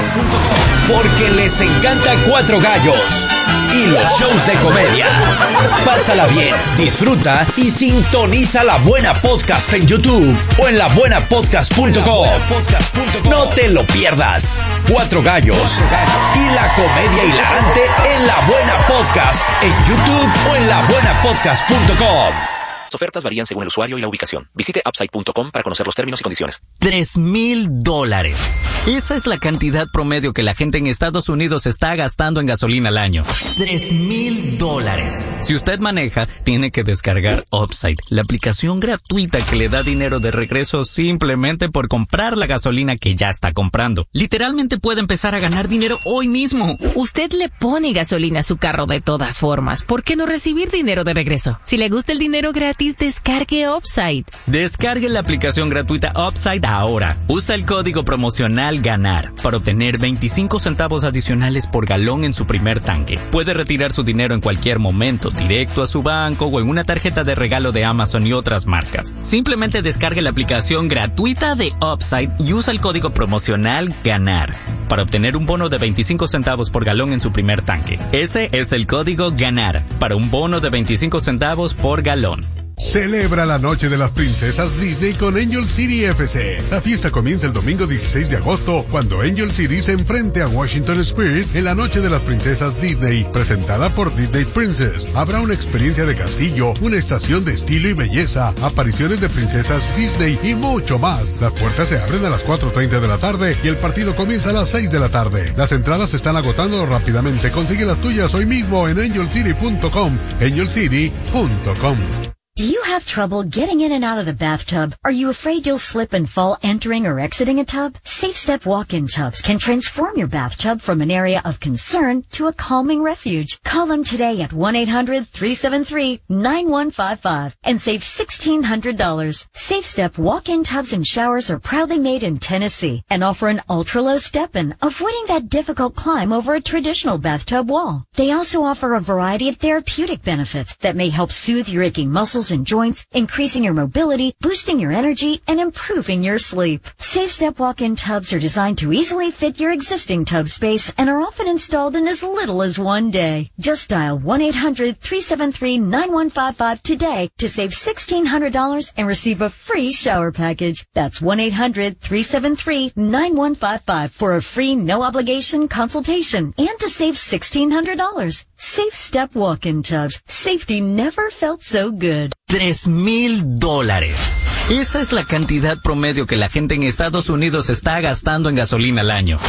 Porque les encanta Cuatro Gallos y los shows de comedia. Pásala bien, disfruta y sintoniza La Buena Podcast en YouTube o en labuenapodcast.com. No te lo pierdas. Cuatro Gallos y la comedia hilarante en La Buena Podcast en YouTube o en labuenapodcast.com. Las ofertas varían según el usuario y la ubicación. Visite upside.com para conocer los términos y condiciones. $3,000. Esa es la cantidad promedio que la gente en Estados Unidos está gastando en gasolina al año. $3,000. Si usted maneja, tiene que descargar Upside, la aplicación gratuita que le da dinero de regreso simplemente por comprar la gasolina que ya está comprando. Literalmente puede empezar a ganar dinero hoy mismo. Usted le pone gasolina a su carro de todas formas. ¿Por qué no recibir dinero de regreso? Si le gusta el dinero gratis, descargue Upside. Descargue la aplicación gratuita Upside ahora. Usa el código promocional GANAR para obtener 25 centavos adicionales por galón en su primer tanque. Puede retirar su dinero en cualquier momento, directo a su banco o en una tarjeta de regalo de Amazon y otras marcas. Simplemente descargue la aplicación gratuita de Upside y usa el código promocional GANAR para obtener un bono de 25 centavos por galón en su primer tanque. Ese es el código GANAR para un bono de 25 centavos por galón. Celebra la noche de las princesas Disney con Angel City FC. La fiesta comienza el domingo 16 de agosto cuando Angel City se enfrente a Washington Spirit en la noche de las princesas Disney, presentada por Disney Princess. Habrá una experiencia de castillo, una estación de estilo y belleza, apariciones de princesas Disney y mucho más. Las puertas se abren a las 4:30 de la tarde y el partido comienza a las 6 de la tarde. Las entradas se están agotando rápidamente. Consigue las tuyas hoy mismo en angelcity.com, angelcity.com. Do you have trouble getting in and out of the bathtub? Are you afraid you'll slip and fall entering or exiting a tub? Safe Step walk-in tubs can transform your bathtub from an area of concern to a calming refuge. Call them today at 1-800-373-9155 and save $1,600. Safe Step walk-in tubs and showers are proudly made in Tennessee and offer an ultra-low step-in, avoiding that difficult climb over a traditional bathtub wall. They also offer a variety of therapeutic benefits that may help soothe your aching muscles and joints, increasing your mobility, boosting your energy, and improving your sleep. Safe Step walk-in tubs are designed to easily fit your existing tub space and are often installed in as little as one day. Just dial 1-800-373-9155 today to save $1,600 and receive a free shower package. That's 1-800-373-9155 for a free no-obligation consultation and to save $1,600. Safe Step walk-in tubs. Safety never felt so good. $3,000. Esa es la cantidad promedio que la gente en Estados Unidos está gastando en gasolina al año.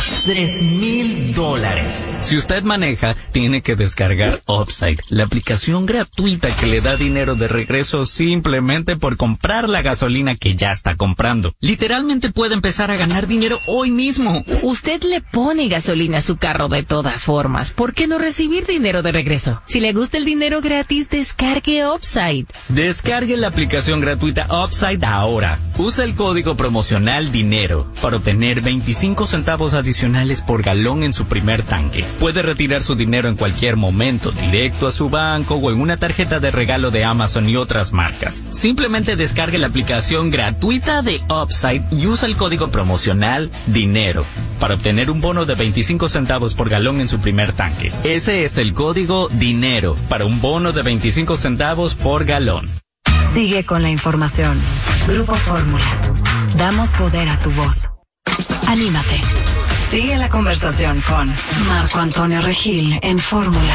$3,000. Si usted maneja, tiene que descargar Upside, la aplicación gratuita que le da dinero de regreso simplemente por comprar la gasolina que ya está comprando. Literalmente puede empezar a ganar dinero hoy mismo. Usted le pone gasolina a su carro de todas formas. ¿Por qué no recibir dinero de regreso? Si le gusta el dinero gratis, descargue Upside. Descargue la aplicación gratuita Upside ahora. Usa el código promocional DINERO para obtener 25 centavos adicionales por galón en su primer tanque. Puede retirar su dinero en cualquier momento, directo a su banco o en una tarjeta de regalo de Amazon y otras marcas. Simplemente descargue la aplicación gratuita de Upside y usa el código promocional DINERO para obtener un bono de 25 centavos por galón en su primer tanque. Ese es el código DINERO para un bono de 25 centavos por galón. Sigue con la información. Grupo Fórmula. Damos poder a tu voz. Anímate. Sigue la conversación con Marco Antonio Regil en Fórmula.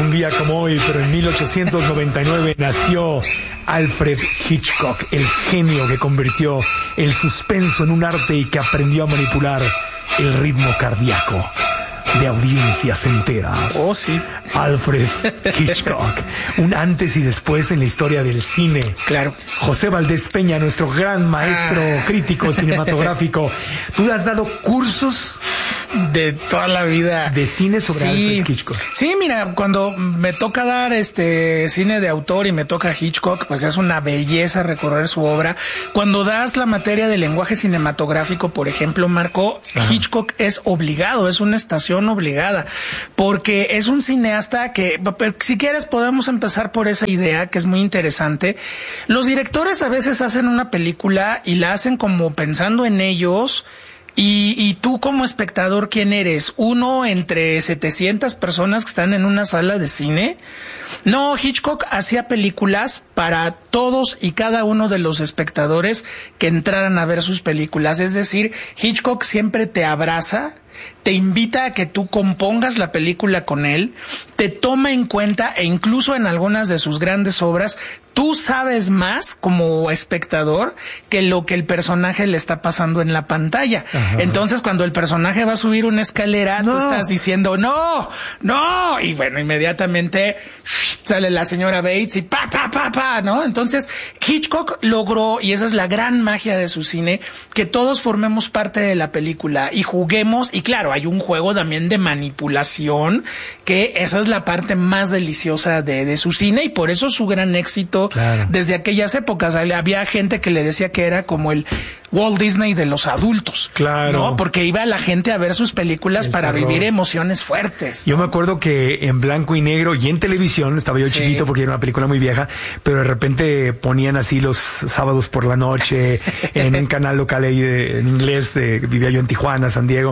un día como hoy, pero en 1899 nació Alfred Hitchcock, el genio que convirtió el suspenso en un arte y que aprendió a manipular el ritmo cardíaco de audiencias enteras. Oh, sí. Alfred Hitchcock. Un antes y después en la historia del cine. Claro. José Valdés Peña, nuestro gran maestro crítico cinematográfico. ¿Tú has dado cursos de toda la vida de cine sobre Alfred Hitchcock? Sí, mira, cuando me toca dar cine de autor y me toca Hitchcock, pues es una belleza recorrer su obra. Cuando das la materia de lenguaje cinematográfico, por ejemplo, Marco, Hitchcock es obligado, es una estación obligada, porque es un cineasta que, si quieres, podemos empezar por esa idea que es muy interesante. Los directores a veces hacen una película y la hacen como pensando en ellos. Y tú como espectador, ¿quién eres? ¿Uno entre 700 personas que están en una sala de cine? No, Hitchcock hacía películas para todos y cada uno de los espectadores que entraran a ver sus películas. Es decir, Hitchcock siempre te abraza, te invita a que tú compongas la película con él, te toma en cuenta e incluso en algunas de sus grandes obras tú sabes más como espectador que lo que el personaje le está pasando en la pantalla. Ajá. Entonces, cuando el personaje va a subir una escalera, tú estás diciendo, ¡no! ¡No! Y bueno, inmediatamente sale la señora Bates y ¡pa, pa, pa, pa! ¿No? Entonces, Hitchcock logró, y esa es la gran magia de su cine, que todos formemos parte de la película y juguemos. Y claro, hay un juego también de manipulación, que esa es la parte más deliciosa de su cine, y por eso su gran éxito. Claro. Desde aquellas épocas había gente que le decía que era como el Walt Disney de los adultos. Claro. ¿No? Porque iba la gente a ver sus películas para vivir emociones fuertes, ¿no? Yo me acuerdo que en blanco y negro y en televisión, estaba yo chiquito porque era una película muy vieja, pero de repente ponían así los sábados por la noche en un canal local ahí en inglés, vivía yo en Tijuana, San Diego,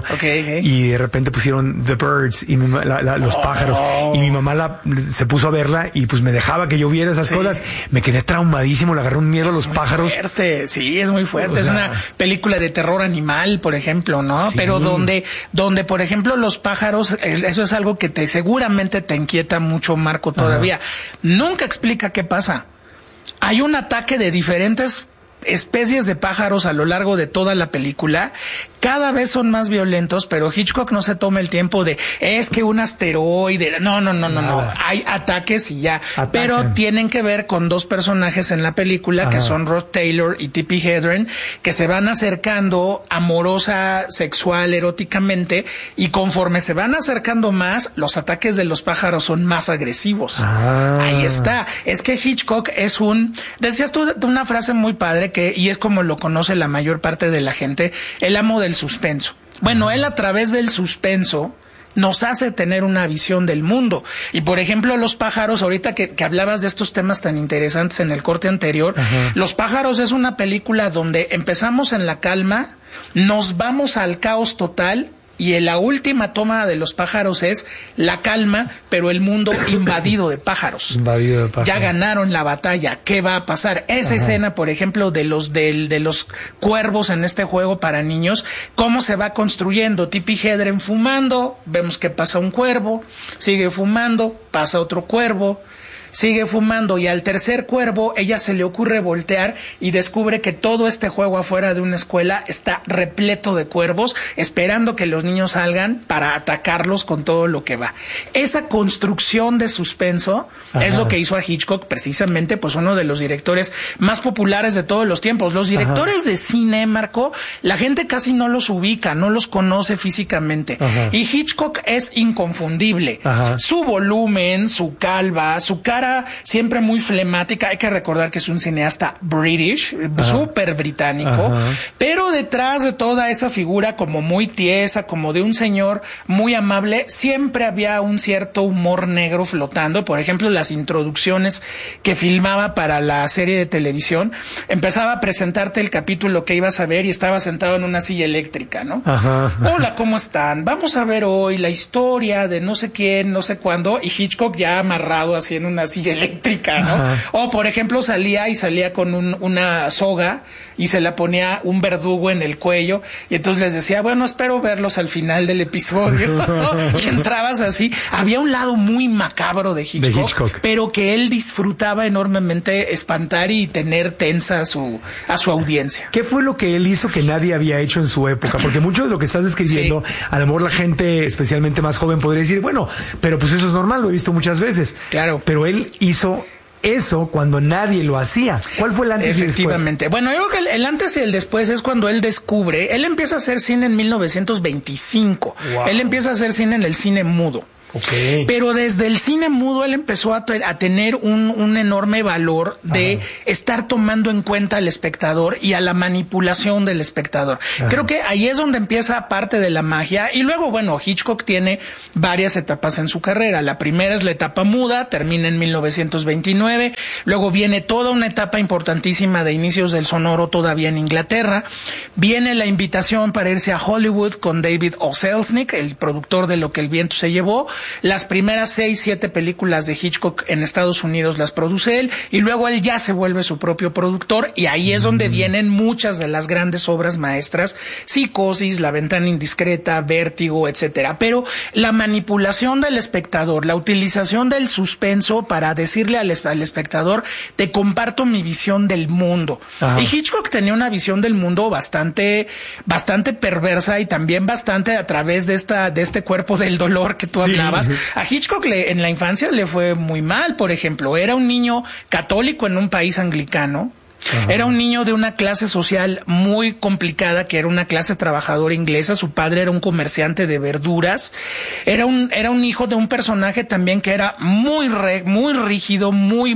y de repente pusieron The Birds y los pájaros, y mi mamá se puso a verla y pues me dejaba que yo viera esas cosas. Me quedé traumadísimo, le agarré un miedo a los pájaros. Fuerte. Sí, es muy fuerte. O sea, es una película de terror animal, por ejemplo, ¿no? Sí. Pero donde, por ejemplo, los pájaros, eso es algo que seguramente te inquieta mucho, Marco, todavía. Nunca explica qué pasa. Hay un ataque de diferentes especies de pájaros a lo largo de toda la película. Cada vez son más violentos, pero Hitchcock no se toma el tiempo de es que un asteroide. No. Hay ataques y ya. Pero tienen que ver con dos personajes en la película que son Rod Taylor y Tippi Hedren, que se van acercando amorosa, sexual, eróticamente, y conforme se van acercando más, los ataques de los pájaros son más agresivos. Ahí está. Es que Hitchcock es decías tú una frase muy padre y es como lo conoce la mayor parte de la gente, el amo del suspenso. Bueno, él a través del suspenso nos hace tener una visión del mundo. Y por ejemplo, los pájaros, ahorita que hablabas de estos temas tan interesantes en el corte anterior, Los pájaros es una película donde empezamos en la calma, nos vamos al caos total, y en la última toma de los pájaros es la calma, pero el mundo invadido de pájaros. Ya ganaron la batalla. ¿Qué va a pasar? Esa escena, por ejemplo, de los cuervos en este juego para niños, cómo se va construyendo. Tippi Hedren fumando, vemos que pasa un cuervo, sigue fumando, pasa otro cuervo, sigue fumando, y al tercer cuervo ella se le ocurre voltear y descubre que todo este juego afuera de una escuela está repleto de cuervos esperando que los niños salgan para atacarlos con todo lo que va. Esa construcción de suspenso es lo que hizo a Hitchcock precisamente pues uno de los directores más populares de todos los tiempos. Los directores de cine, Marco, la gente casi no los ubica, no los conoce físicamente, y Hitchcock es inconfundible. Su volumen, su calva, su cara siempre muy flemática. Hay que recordar que es un cineasta british, súper británico, pero detrás de toda esa figura como muy tiesa, como de un señor muy amable, siempre había un cierto humor negro flotando. Por ejemplo, las introducciones que filmaba para la serie de televisión, empezaba a presentarte el capítulo que ibas a ver y estaba sentado en una silla eléctrica, ¿no? Hola, ¿cómo están? Vamos a ver hoy la historia de no sé quién, no sé cuándo, y Hitchcock ya amarrado así en una silla silla eléctrica, ¿no? Ajá. O, por ejemplo, salía con una soga y se la ponía un verdugo en el cuello y entonces les decía, bueno, espero verlos al final del episodio, ¿no? Y entrabas así. Había un lado muy macabro de Hitchcock, pero que él disfrutaba enormemente espantar y tener tensa a su audiencia. ¿Qué fue lo que él hizo que nadie había hecho en su época? Porque mucho de lo que estás describiendo, a lo mejor la gente, especialmente más joven, podría decir, bueno, pero pues eso es normal, lo he visto muchas veces. Claro. Pero él hizo eso cuando nadie lo hacía. ¿Cuál fue el antes y después? Efectivamente. Bueno, yo creo que el antes y el después es cuando él empieza a hacer cine en 1925. Wow. Él empieza a hacer cine en el cine mudo. Okay. Pero desde el cine mudo él empezó a tener un enorme valor de estar tomando en cuenta al espectador y a la manipulación del espectador. Creo que ahí es donde empieza parte de la magia. Y luego, bueno, Hitchcock tiene varias etapas en su carrera. La primera es la etapa muda, termina en 1929. Luego viene toda una etapa importantísima de inicios del sonoro todavía en Inglaterra. Viene la invitación para irse a Hollywood con David O. Selznick, el productor de Lo que el viento se llevó. Las primeras 6-7 películas de Hitchcock en Estados Unidos las produce él y luego él ya se vuelve su propio productor y ahí es donde vienen muchas de las grandes obras maestras, Psicosis, La ventana indiscreta, Vértigo, etcétera. Pero la manipulación del espectador, la utilización del suspenso para decirle al espectador, te comparto mi visión del mundo. Ajá. Y Hitchcock tenía una visión del mundo bastante perversa y también bastante a través de este cuerpo del dolor que tú hablabas. A Hitchcock en la infancia le fue muy mal, por ejemplo. Era un niño católico en un país anglicano. Ajá. Era un niño de una clase social muy complicada, que era una clase trabajadora inglesa. Su padre era un comerciante de verduras. Era un hijo de un personaje también que era muy rígido, muy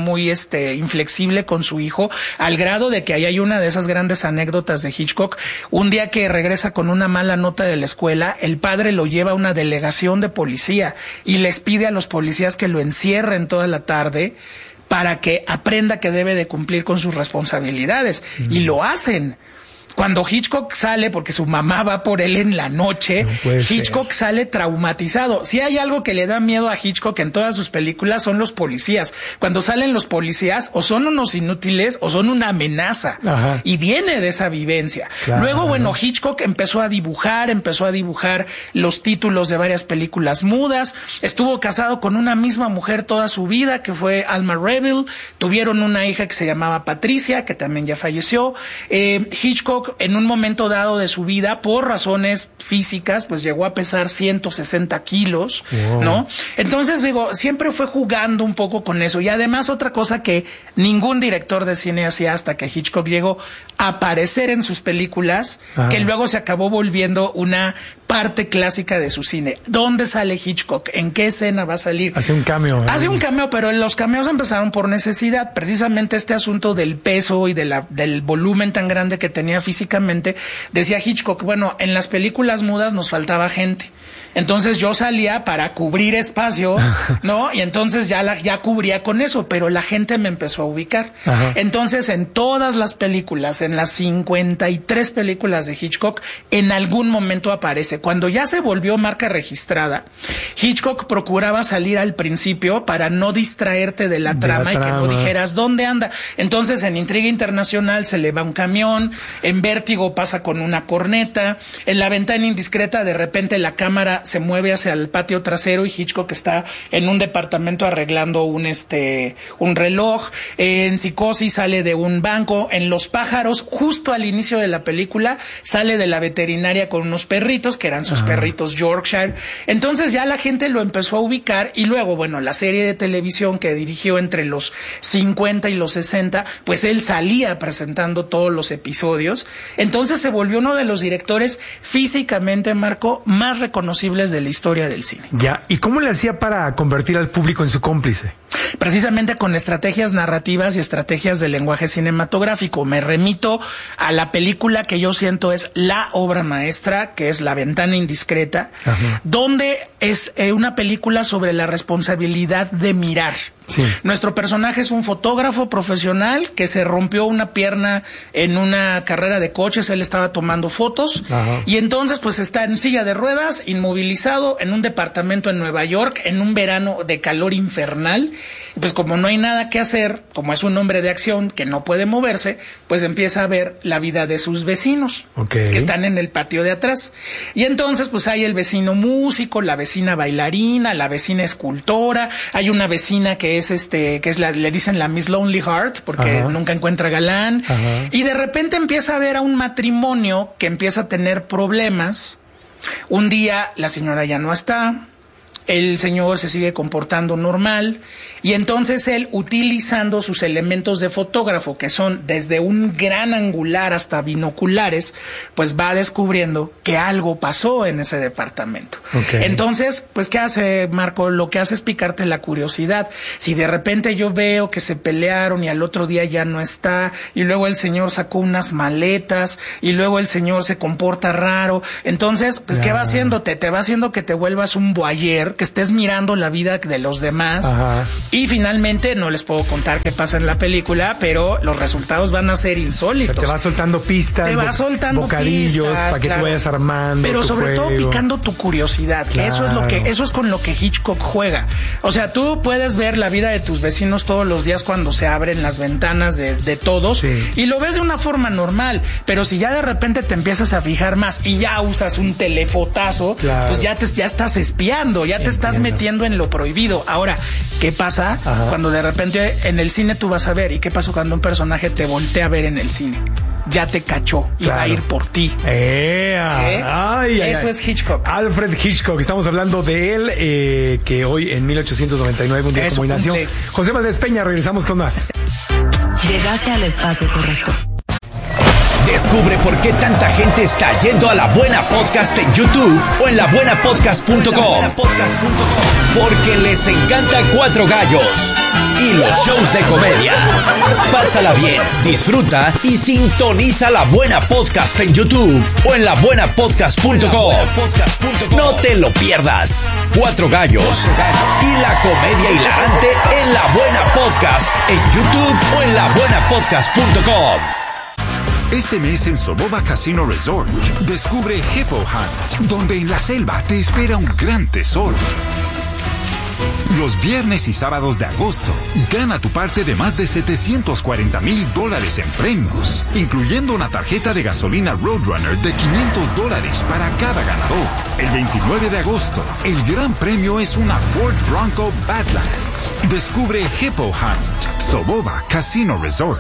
inflexible con su hijo, al grado de que ahí hay una de esas grandes anécdotas de Hitchcock. Un día que regresa con una mala nota de la escuela, el padre lo lleva a una delegación de policía y les pide a los policías que lo encierren toda la tarde para que aprenda que debe de cumplir con sus responsabilidades. Y lo hacen. Cuando Hitchcock sale, porque su mamá va por él en la noche, Hitchcock sale traumatizado. Si hay algo que le da miedo a Hitchcock en todas sus películas son los policías. Cuando salen los policías, o son unos inútiles o son una amenaza. Ajá. Y viene de esa vivencia. Claro. Luego, bueno, Hitchcock empezó a dibujar los títulos de varias películas mudas. Estuvo casado con una misma mujer toda su vida, que fue Alma Reville. Tuvieron una hija que se llamaba Patricia, que también ya falleció. Hitchcock, en un momento dado de su vida, por razones físicas, pues llegó a pesar 160 kilos, wow, ¿no? Entonces, digo, siempre fue jugando un poco con eso. Y además, otra cosa que ningún director de cine hacía hasta que Hitchcock llegó a aparecer en sus películas, que luego se acabó volviendo una parte clásica de su cine. ¿Dónde sale Hitchcock? ¿En qué escena va a salir? Hace un cameo. Hace un cameo, pero los cameos empezaron por necesidad. Precisamente este asunto del peso y del volumen tan grande que tenía físicamente, decía Hitchcock, bueno, en las películas mudas nos faltaba gente. Entonces yo salía para cubrir espacio, ¿no? Y entonces ya cubría con eso, pero la gente me empezó a ubicar. Ajá. Entonces, en todas las películas, en las 53 películas de Hitchcock, en algún momento aparece. Cuando ya se volvió marca registrada, Hitchcock procuraba salir al principio para no distraerte de la trama y que no dijeras dónde anda. Entonces, en Intriga Internacional se le va un camión, en Vértigo pasa con una corneta, en La ventana indiscreta de repente la cámara se mueve hacia el patio trasero y Hitchcock está en un departamento arreglando un reloj. En Psicosis sale de un banco. En Los pájaros, justo al inicio de la película, sale de la veterinaria con unos perritos que eran sus perritos Yorkshire. Entonces ya la gente lo empezó a ubicar y luego, bueno, la serie de televisión que dirigió entre los 50 y los 60, pues él salía presentando todos los episodios. Entonces se volvió uno de los directores físicamente, Marco, más reconocibles de la historia del cine. Ya, ¿y cómo le hacía para convertir al público en su cómplice? Precisamente con estrategias narrativas y estrategias de lenguaje cinematográfico. Me remito a la película que yo siento es la obra maestra, que es La ventana indiscreta, donde es una película sobre la responsabilidad de mirar. Sí. Nuestro personaje es un fotógrafo profesional que se rompió una pierna en una carrera de coches, él estaba tomando fotos. Ajá. Y entonces pues está en silla de ruedas, inmovilizado en un departamento en Nueva York en un verano de calor infernal. Pues como no hay nada que hacer, como es un hombre de acción que no puede moverse, pues empieza a ver la vida de sus vecinos, que están en el patio de atrás. Y entonces pues hay el vecino músico, la vecina bailarina, la vecina escultora, hay una vecina que es le dicen la Miss Lonely Heart porque nunca encuentra galán. Ajá. Y de repente empieza a ver a un matrimonio que empieza a tener problemas. Un día la señora ya no está, el señor se sigue comportando normal y entonces él, utilizando sus elementos de fotógrafo, que son desde un gran angular hasta binoculares, pues va descubriendo que algo pasó en ese departamento. Entonces, pues ¿qué hace Marco? Lo que hace es picarte la curiosidad. Si de repente yo veo que se pelearon y al otro día ya no está, y luego el señor sacó unas maletas, y luego el señor se comporta raro, entonces, pues ¿qué va haciendo? Te va haciendo que te vuelvas un voyeur, que estés mirando la vida de los demás. Ajá. Y finalmente, no les puedo contar qué pasa en la película, pero los resultados van a ser insólitos. Te va soltando pistas, te va soltando bocadillos pistas, para que te vayas armando. Pero sobre todo picando tu curiosidad. Claro. Eso es con lo que Hitchcock juega. O sea, tú puedes ver la vida de tus vecinos todos los días cuando se abren las ventanas de todos, y lo ves de una forma normal, pero si ya de repente te empiezas a fijar más y ya usas un telefotazo, pues ya estás espiando, ya te estás metiendo en lo prohibido. Ahora, ¿qué pasa cuando de repente en el cine tú vas a ver? ¿Y qué pasa cuando un personaje te voltea a ver en el cine? Ya te cachó y va a ir por ti. Eso es Hitchcock. Alfred Hitchcock, estamos hablando de él, que hoy en 1899, un día como hoy nació. José Valdés Peña, regresamos con más. Llegaste al espacio correcto. Descubre por qué tanta gente está yendo a La Buena Podcast en YouTube o en labuenapodcast.com. Porque les encanta Cuatro Gallos y los shows de comedia. Pásala bien, disfruta y sintoniza La Buena Podcast en YouTube o en labuenapodcast.com. No te lo pierdas. Cuatro Gallos y la comedia hilarante en La Buena Podcast en YouTube o en labuenapodcast.com. Este mes en Soboba Casino Resort, descubre Hippo Hunt, donde en la selva te espera un gran tesoro. Los viernes y sábados de agosto, gana tu parte de más de $740,000 en premios, incluyendo una tarjeta de gasolina Roadrunner de $500 para cada ganador. El 29 de agosto, el gran premio es una Ford Bronco Badlands. Descubre Hippo Hunt, Soboba Casino Resort.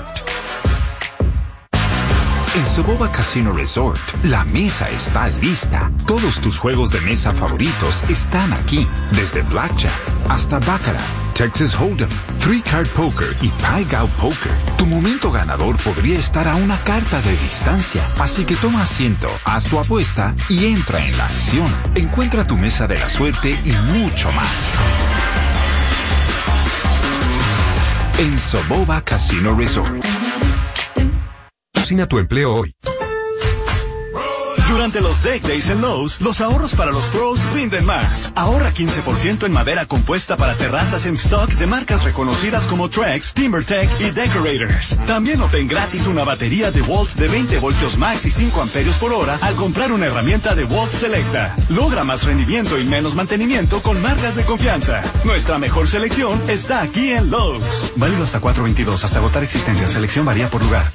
En Soboba Casino Resort, la mesa está lista. Todos tus juegos de mesa favoritos están aquí. Desde Blackjack hasta Baccarat, Texas Hold'em, Three Card Poker y Pai Gow Poker. Tu momento ganador podría estar a una carta de distancia. Así que toma asiento, haz tu apuesta y entra en la acción. Encuentra tu mesa de la suerte y mucho más. En Soboba Casino Resort. Patrocina tu empleo hoy. Durante los Deck Days en Lowe's, los ahorros para los pros rinden más. Ahorra 15% en madera compuesta para terrazas en stock de marcas reconocidas como Trex, TimberTech y Decorators. También obtén gratis una batería DeWalt de 20 voltios max y 5 amperios por hora al comprar una herramienta DeWalt Selecta. Logra más rendimiento y menos mantenimiento con marcas de confianza. Nuestra mejor selección está aquí en Lowe's. Válido hasta 4/22, hasta agotar existencia. Selección varía por lugar.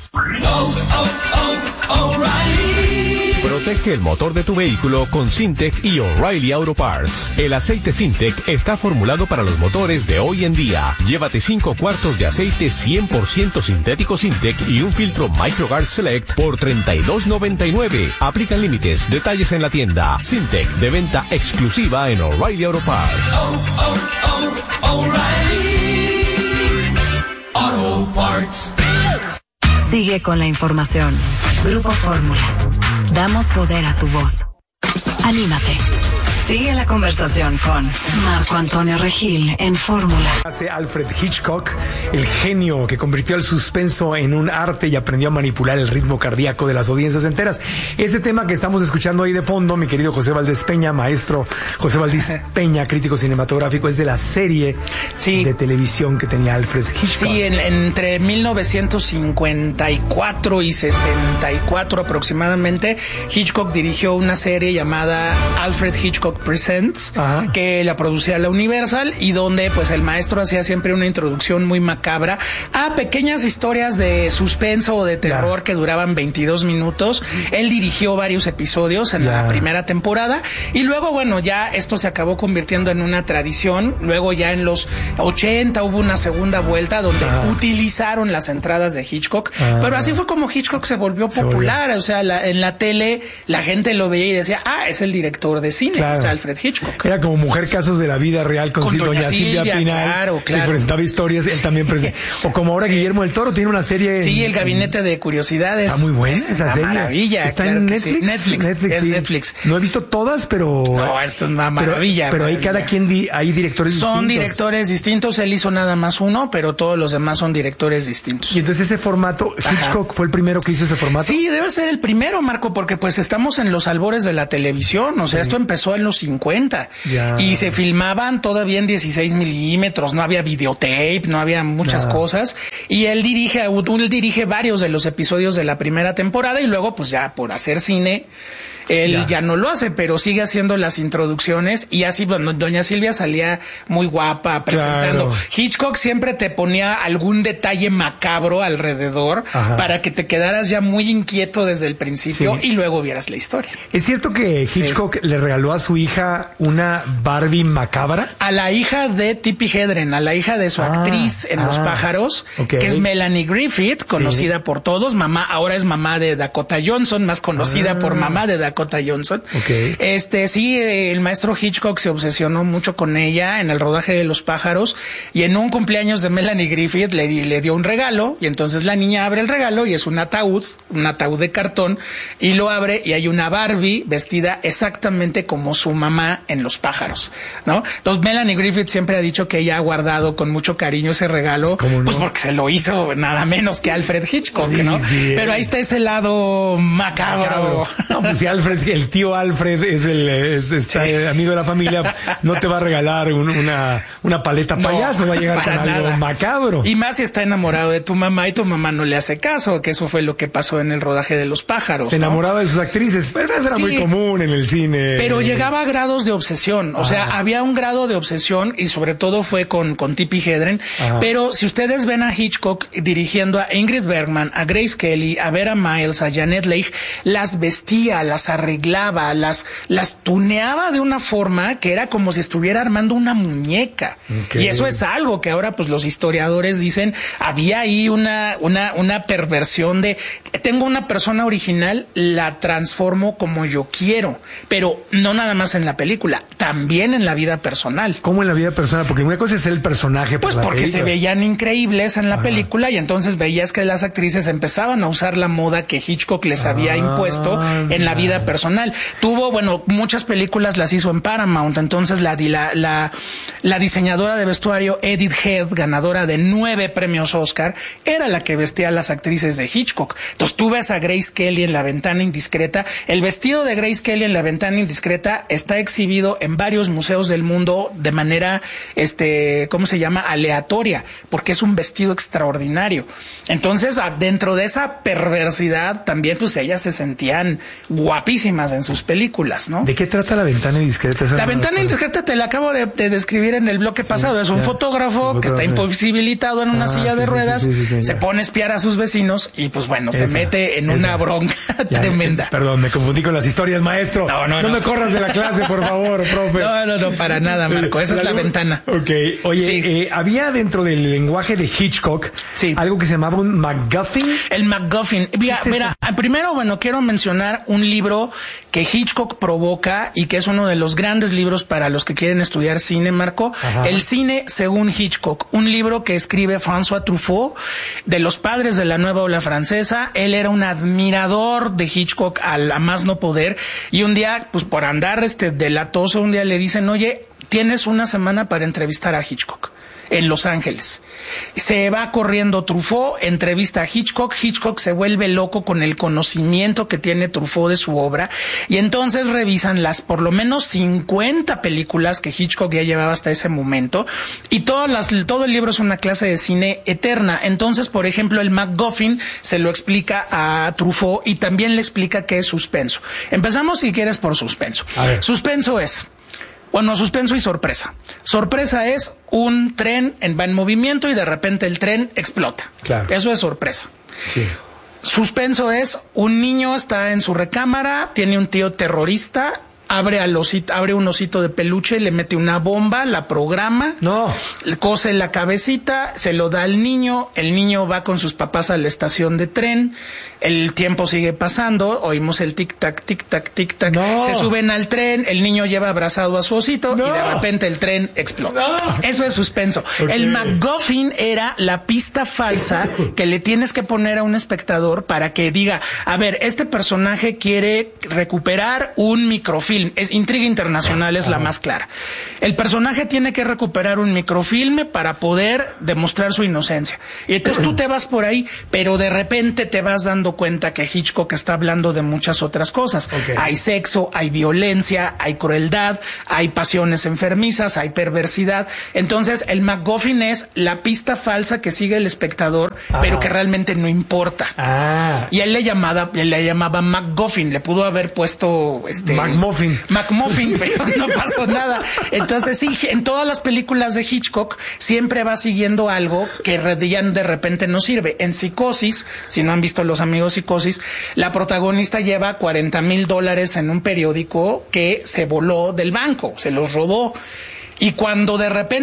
Protege el motor de tu vehículo con Syntec y O'Reilly Auto Parts. El aceite Syntec está formulado para los motores de hoy en día. Llévate 5 cuartos de aceite 100% sintético Syntec y un filtro MicroGuard Select por $32.99. Aplican límites. Detalles en la tienda. Syntec, de venta exclusiva en O'Reilly Auto Parts. O'Reilly Auto Parts. Sigue con la información. Grupo Fórmula. Damos poder a tu voz. Anímate. Sigue la conversación con Marco Antonio Regil en Fórmula. Hace Alfred Hitchcock, el genio que convirtió el suspenso en un arte y aprendió a manipular el ritmo cardíaco de las audiencias enteras. Ese tema que estamos escuchando ahí de fondo, mi querido José Valdés Peña, maestro José Valdés Peña, crítico cinematográfico, es de la serie de televisión que tenía Alfred Hitchcock. Sí, entre 1954 y 64 aproximadamente, Hitchcock dirigió una serie llamada Alfred Hitchcock Presents, que la producía la Universal y donde pues el maestro hacía siempre una introducción muy macabra a pequeñas historias de suspenso o de terror que duraban 22 minutos. Él dirigió varios episodios en la primera temporada y luego, bueno, ya esto se acabó convirtiendo en una tradición. Luego ya en los 80 hubo una segunda vuelta donde utilizaron las entradas de Hitchcock, pero así fue como Hitchcock se volvió popular. O sea, en la tele la gente lo veía y decía, es el director de cine, es Alfred Hitchcock. Era como Mujer Casos de la Vida Real con doña Silvia Pinal, que presentaba historias, él también presentaba. O como ahora Guillermo del Toro tiene una serie. Sí, El Gabinete de Curiosidades. Está muy buena esa serie. Maravilla. Está en Netflix. Netflix. Netflix. No he visto todas, pero. No, esto es una maravilla. Pero ahí cada quien hay directores distintos. Son directores distintos. Él hizo nada más uno, pero todos los demás son directores distintos. Y entonces ese formato, Hitchcock fue el primero que hizo ese formato. Sí, debe ser el primero, Marco, porque pues estamos en los albores de la televisión. O sea, esto empezó en los 50 y se filmaban todavía en 16 milímetros. No había videotape, no había muchas cosas. Y él dirige varios de los episodios de la primera temporada y luego pues ya por hacer cine él ya no lo hace, pero sigue haciendo las introducciones y así, bueno, doña Silvia salía muy guapa presentando. Hitchcock siempre te ponía algún detalle macabro alrededor para que te quedaras ya muy inquieto desde el principio y luego vieras la historia. ¿Es cierto que Hitchcock le regaló a su hija una Barbie macabra? A la hija de Tippi Hedren, a la hija de su actriz en Los Pájaros, que es Melanie Griffith, conocida por todos. Ahora es mamá de Dakota Johnson, más conocida por mamá de Dakota Johnson. El maestro Hitchcock se obsesionó mucho con ella en el rodaje de Los Pájaros y en un cumpleaños de Melanie Griffith le dio un regalo y entonces la niña abre el regalo y es un ataúd de cartón y lo abre y hay una Barbie vestida exactamente como su mamá en Los Pájaros, ¿no? Entonces Melanie Griffith siempre ha dicho que ella ha guardado con mucho cariño ese regalo, pues porque se lo hizo nada menos que Alfred Hitchcock, ¿no? Pero ahí está ese lado macabro. No, pues si el tío Alfred es amigo de la familia, no te va a regalar una paleta payaso, va a llegar con algo macabro. Y más si está enamorado de tu mamá y tu mamá no le hace caso, que eso fue lo que pasó en el rodaje de Los Pájaros. Se enamoraba de sus actrices, pero eso era muy común en el cine. Pero llegaba a grados de obsesión, o sea, había un grado de obsesión y sobre todo fue con Tippi Hedren. Pero si ustedes ven a Hitchcock dirigiendo a Ingrid Bergman, a Grace Kelly, a Vera Miles, a Janet Leigh, las vestía, las arreglaba, las tuneaba de una forma que era como si estuviera armando una muñeca. Y eso es algo que ahora pues los historiadores dicen, había ahí una perversión de tengo una persona original, la transformo como yo quiero, pero no nada más en la película, también en la vida personal. ¿Cómo en la vida personal? Porque una cosa es el personaje. Pues porque se veían increíbles en la película y entonces veías que las actrices empezaban a usar la moda que Hitchcock les había impuesto en la vida personal. Tuvo, muchas películas las hizo en Paramount, entonces la diseñadora de vestuario Edith Head, ganadora de 9 premios Oscar, era la que vestía a las actrices de Hitchcock. Entonces tú ves a Grace Kelly en La Ventana Indiscreta. El vestido de Grace Kelly en La Ventana Indiscreta está exhibido en varios museos del mundo de manera, ¿cómo se llama? Aleatoria, porque es un vestido extraordinario. Entonces, dentro de esa perversidad, también pues ellas se sentían guapísimas en sus películas, ¿no? ¿De qué trata La Ventana Indiscreta? La Ventana Indiscreta te la acabo de describir en el bloque pasado. Es un fotógrafo que está imposibilitado en una silla de ruedas, se pone a espiar a sus vecinos y pues se mete en una bronca tremenda. Perdón, me confundí con las historias, maestro. No me corras de la clase, por favor, profe. No, para nada, Marco. Esa es La Ventana. Ok. Oye, había dentro del lenguaje de Hitchcock algo que se llamaba un MacGuffin. El MacGuffin. Mira, primero, quiero mencionar un libro libro que Hitchcock provoca y que es uno de los grandes libros para los que quieren estudiar cine, Marco. Ajá. El cine según Hitchcock, un libro que escribe François Truffaut, de los padres de la nueva ola francesa. Él era un admirador de Hitchcock a más no poder, y un día, pues por andar delatoso, un día le dicen, oye, tienes una semana para entrevistar a Hitchcock en Los Ángeles. Se va corriendo Truffaut, entrevista a Hitchcock se vuelve loco con el conocimiento que tiene Truffaut de su obra, y entonces revisan las por lo menos 50 películas que Hitchcock ya llevaba hasta ese momento, y todo el libro es una clase de cine eterna. Entonces, por ejemplo, el MacGuffin se lo explica a Truffaut y también le explica qué es suspenso. Empezamos, si quieres, por suspenso. Suspenso es... Bueno, suspenso y sorpresa. Sorpresa es un tren va en movimiento y de repente el tren explota. Claro. Eso es sorpresa. Sí. Suspenso es un niño está en su recámara, tiene un tío terrorista, abre un osito de peluche, le mete una bomba, la programa, le cose la cabecita, se lo da al niño, el niño va con sus papás a la estación de tren, el tiempo sigue pasando, oímos el tic-tac, tic-tac, tic-tac, se suben al tren, el niño lleva abrazado a su osito y de repente el tren explota. Eso es suspenso. Okay. El MacGuffin era la pista falsa que le tienes que poner a un espectador para que diga, a ver, este personaje quiere recuperar un microfilm. Intriga Internacional es la más clara. El personaje tiene que recuperar un microfilme para poder demostrar su inocencia. Y entonces tú te vas por ahí, pero de repente te vas dando cuenta que Hitchcock está hablando de muchas otras cosas. Okay. Hay sexo, hay violencia, hay crueldad, hay pasiones enfermizas, hay perversidad. Entonces el MacGuffin es la pista falsa que sigue el espectador, pero que realmente no importa. Y él le llamaba MacGuffin. Le pudo haber puesto McMuffin, pero no pasó nada. Entonces sí, en todas las películas de Hitchcock siempre va siguiendo algo que ya de repente no sirve. En Psicosis, si no han visto Los Amigos Psicosis, la protagonista lleva $40,000 en un periódico que se voló del banco, se los robó. Y cuando de repente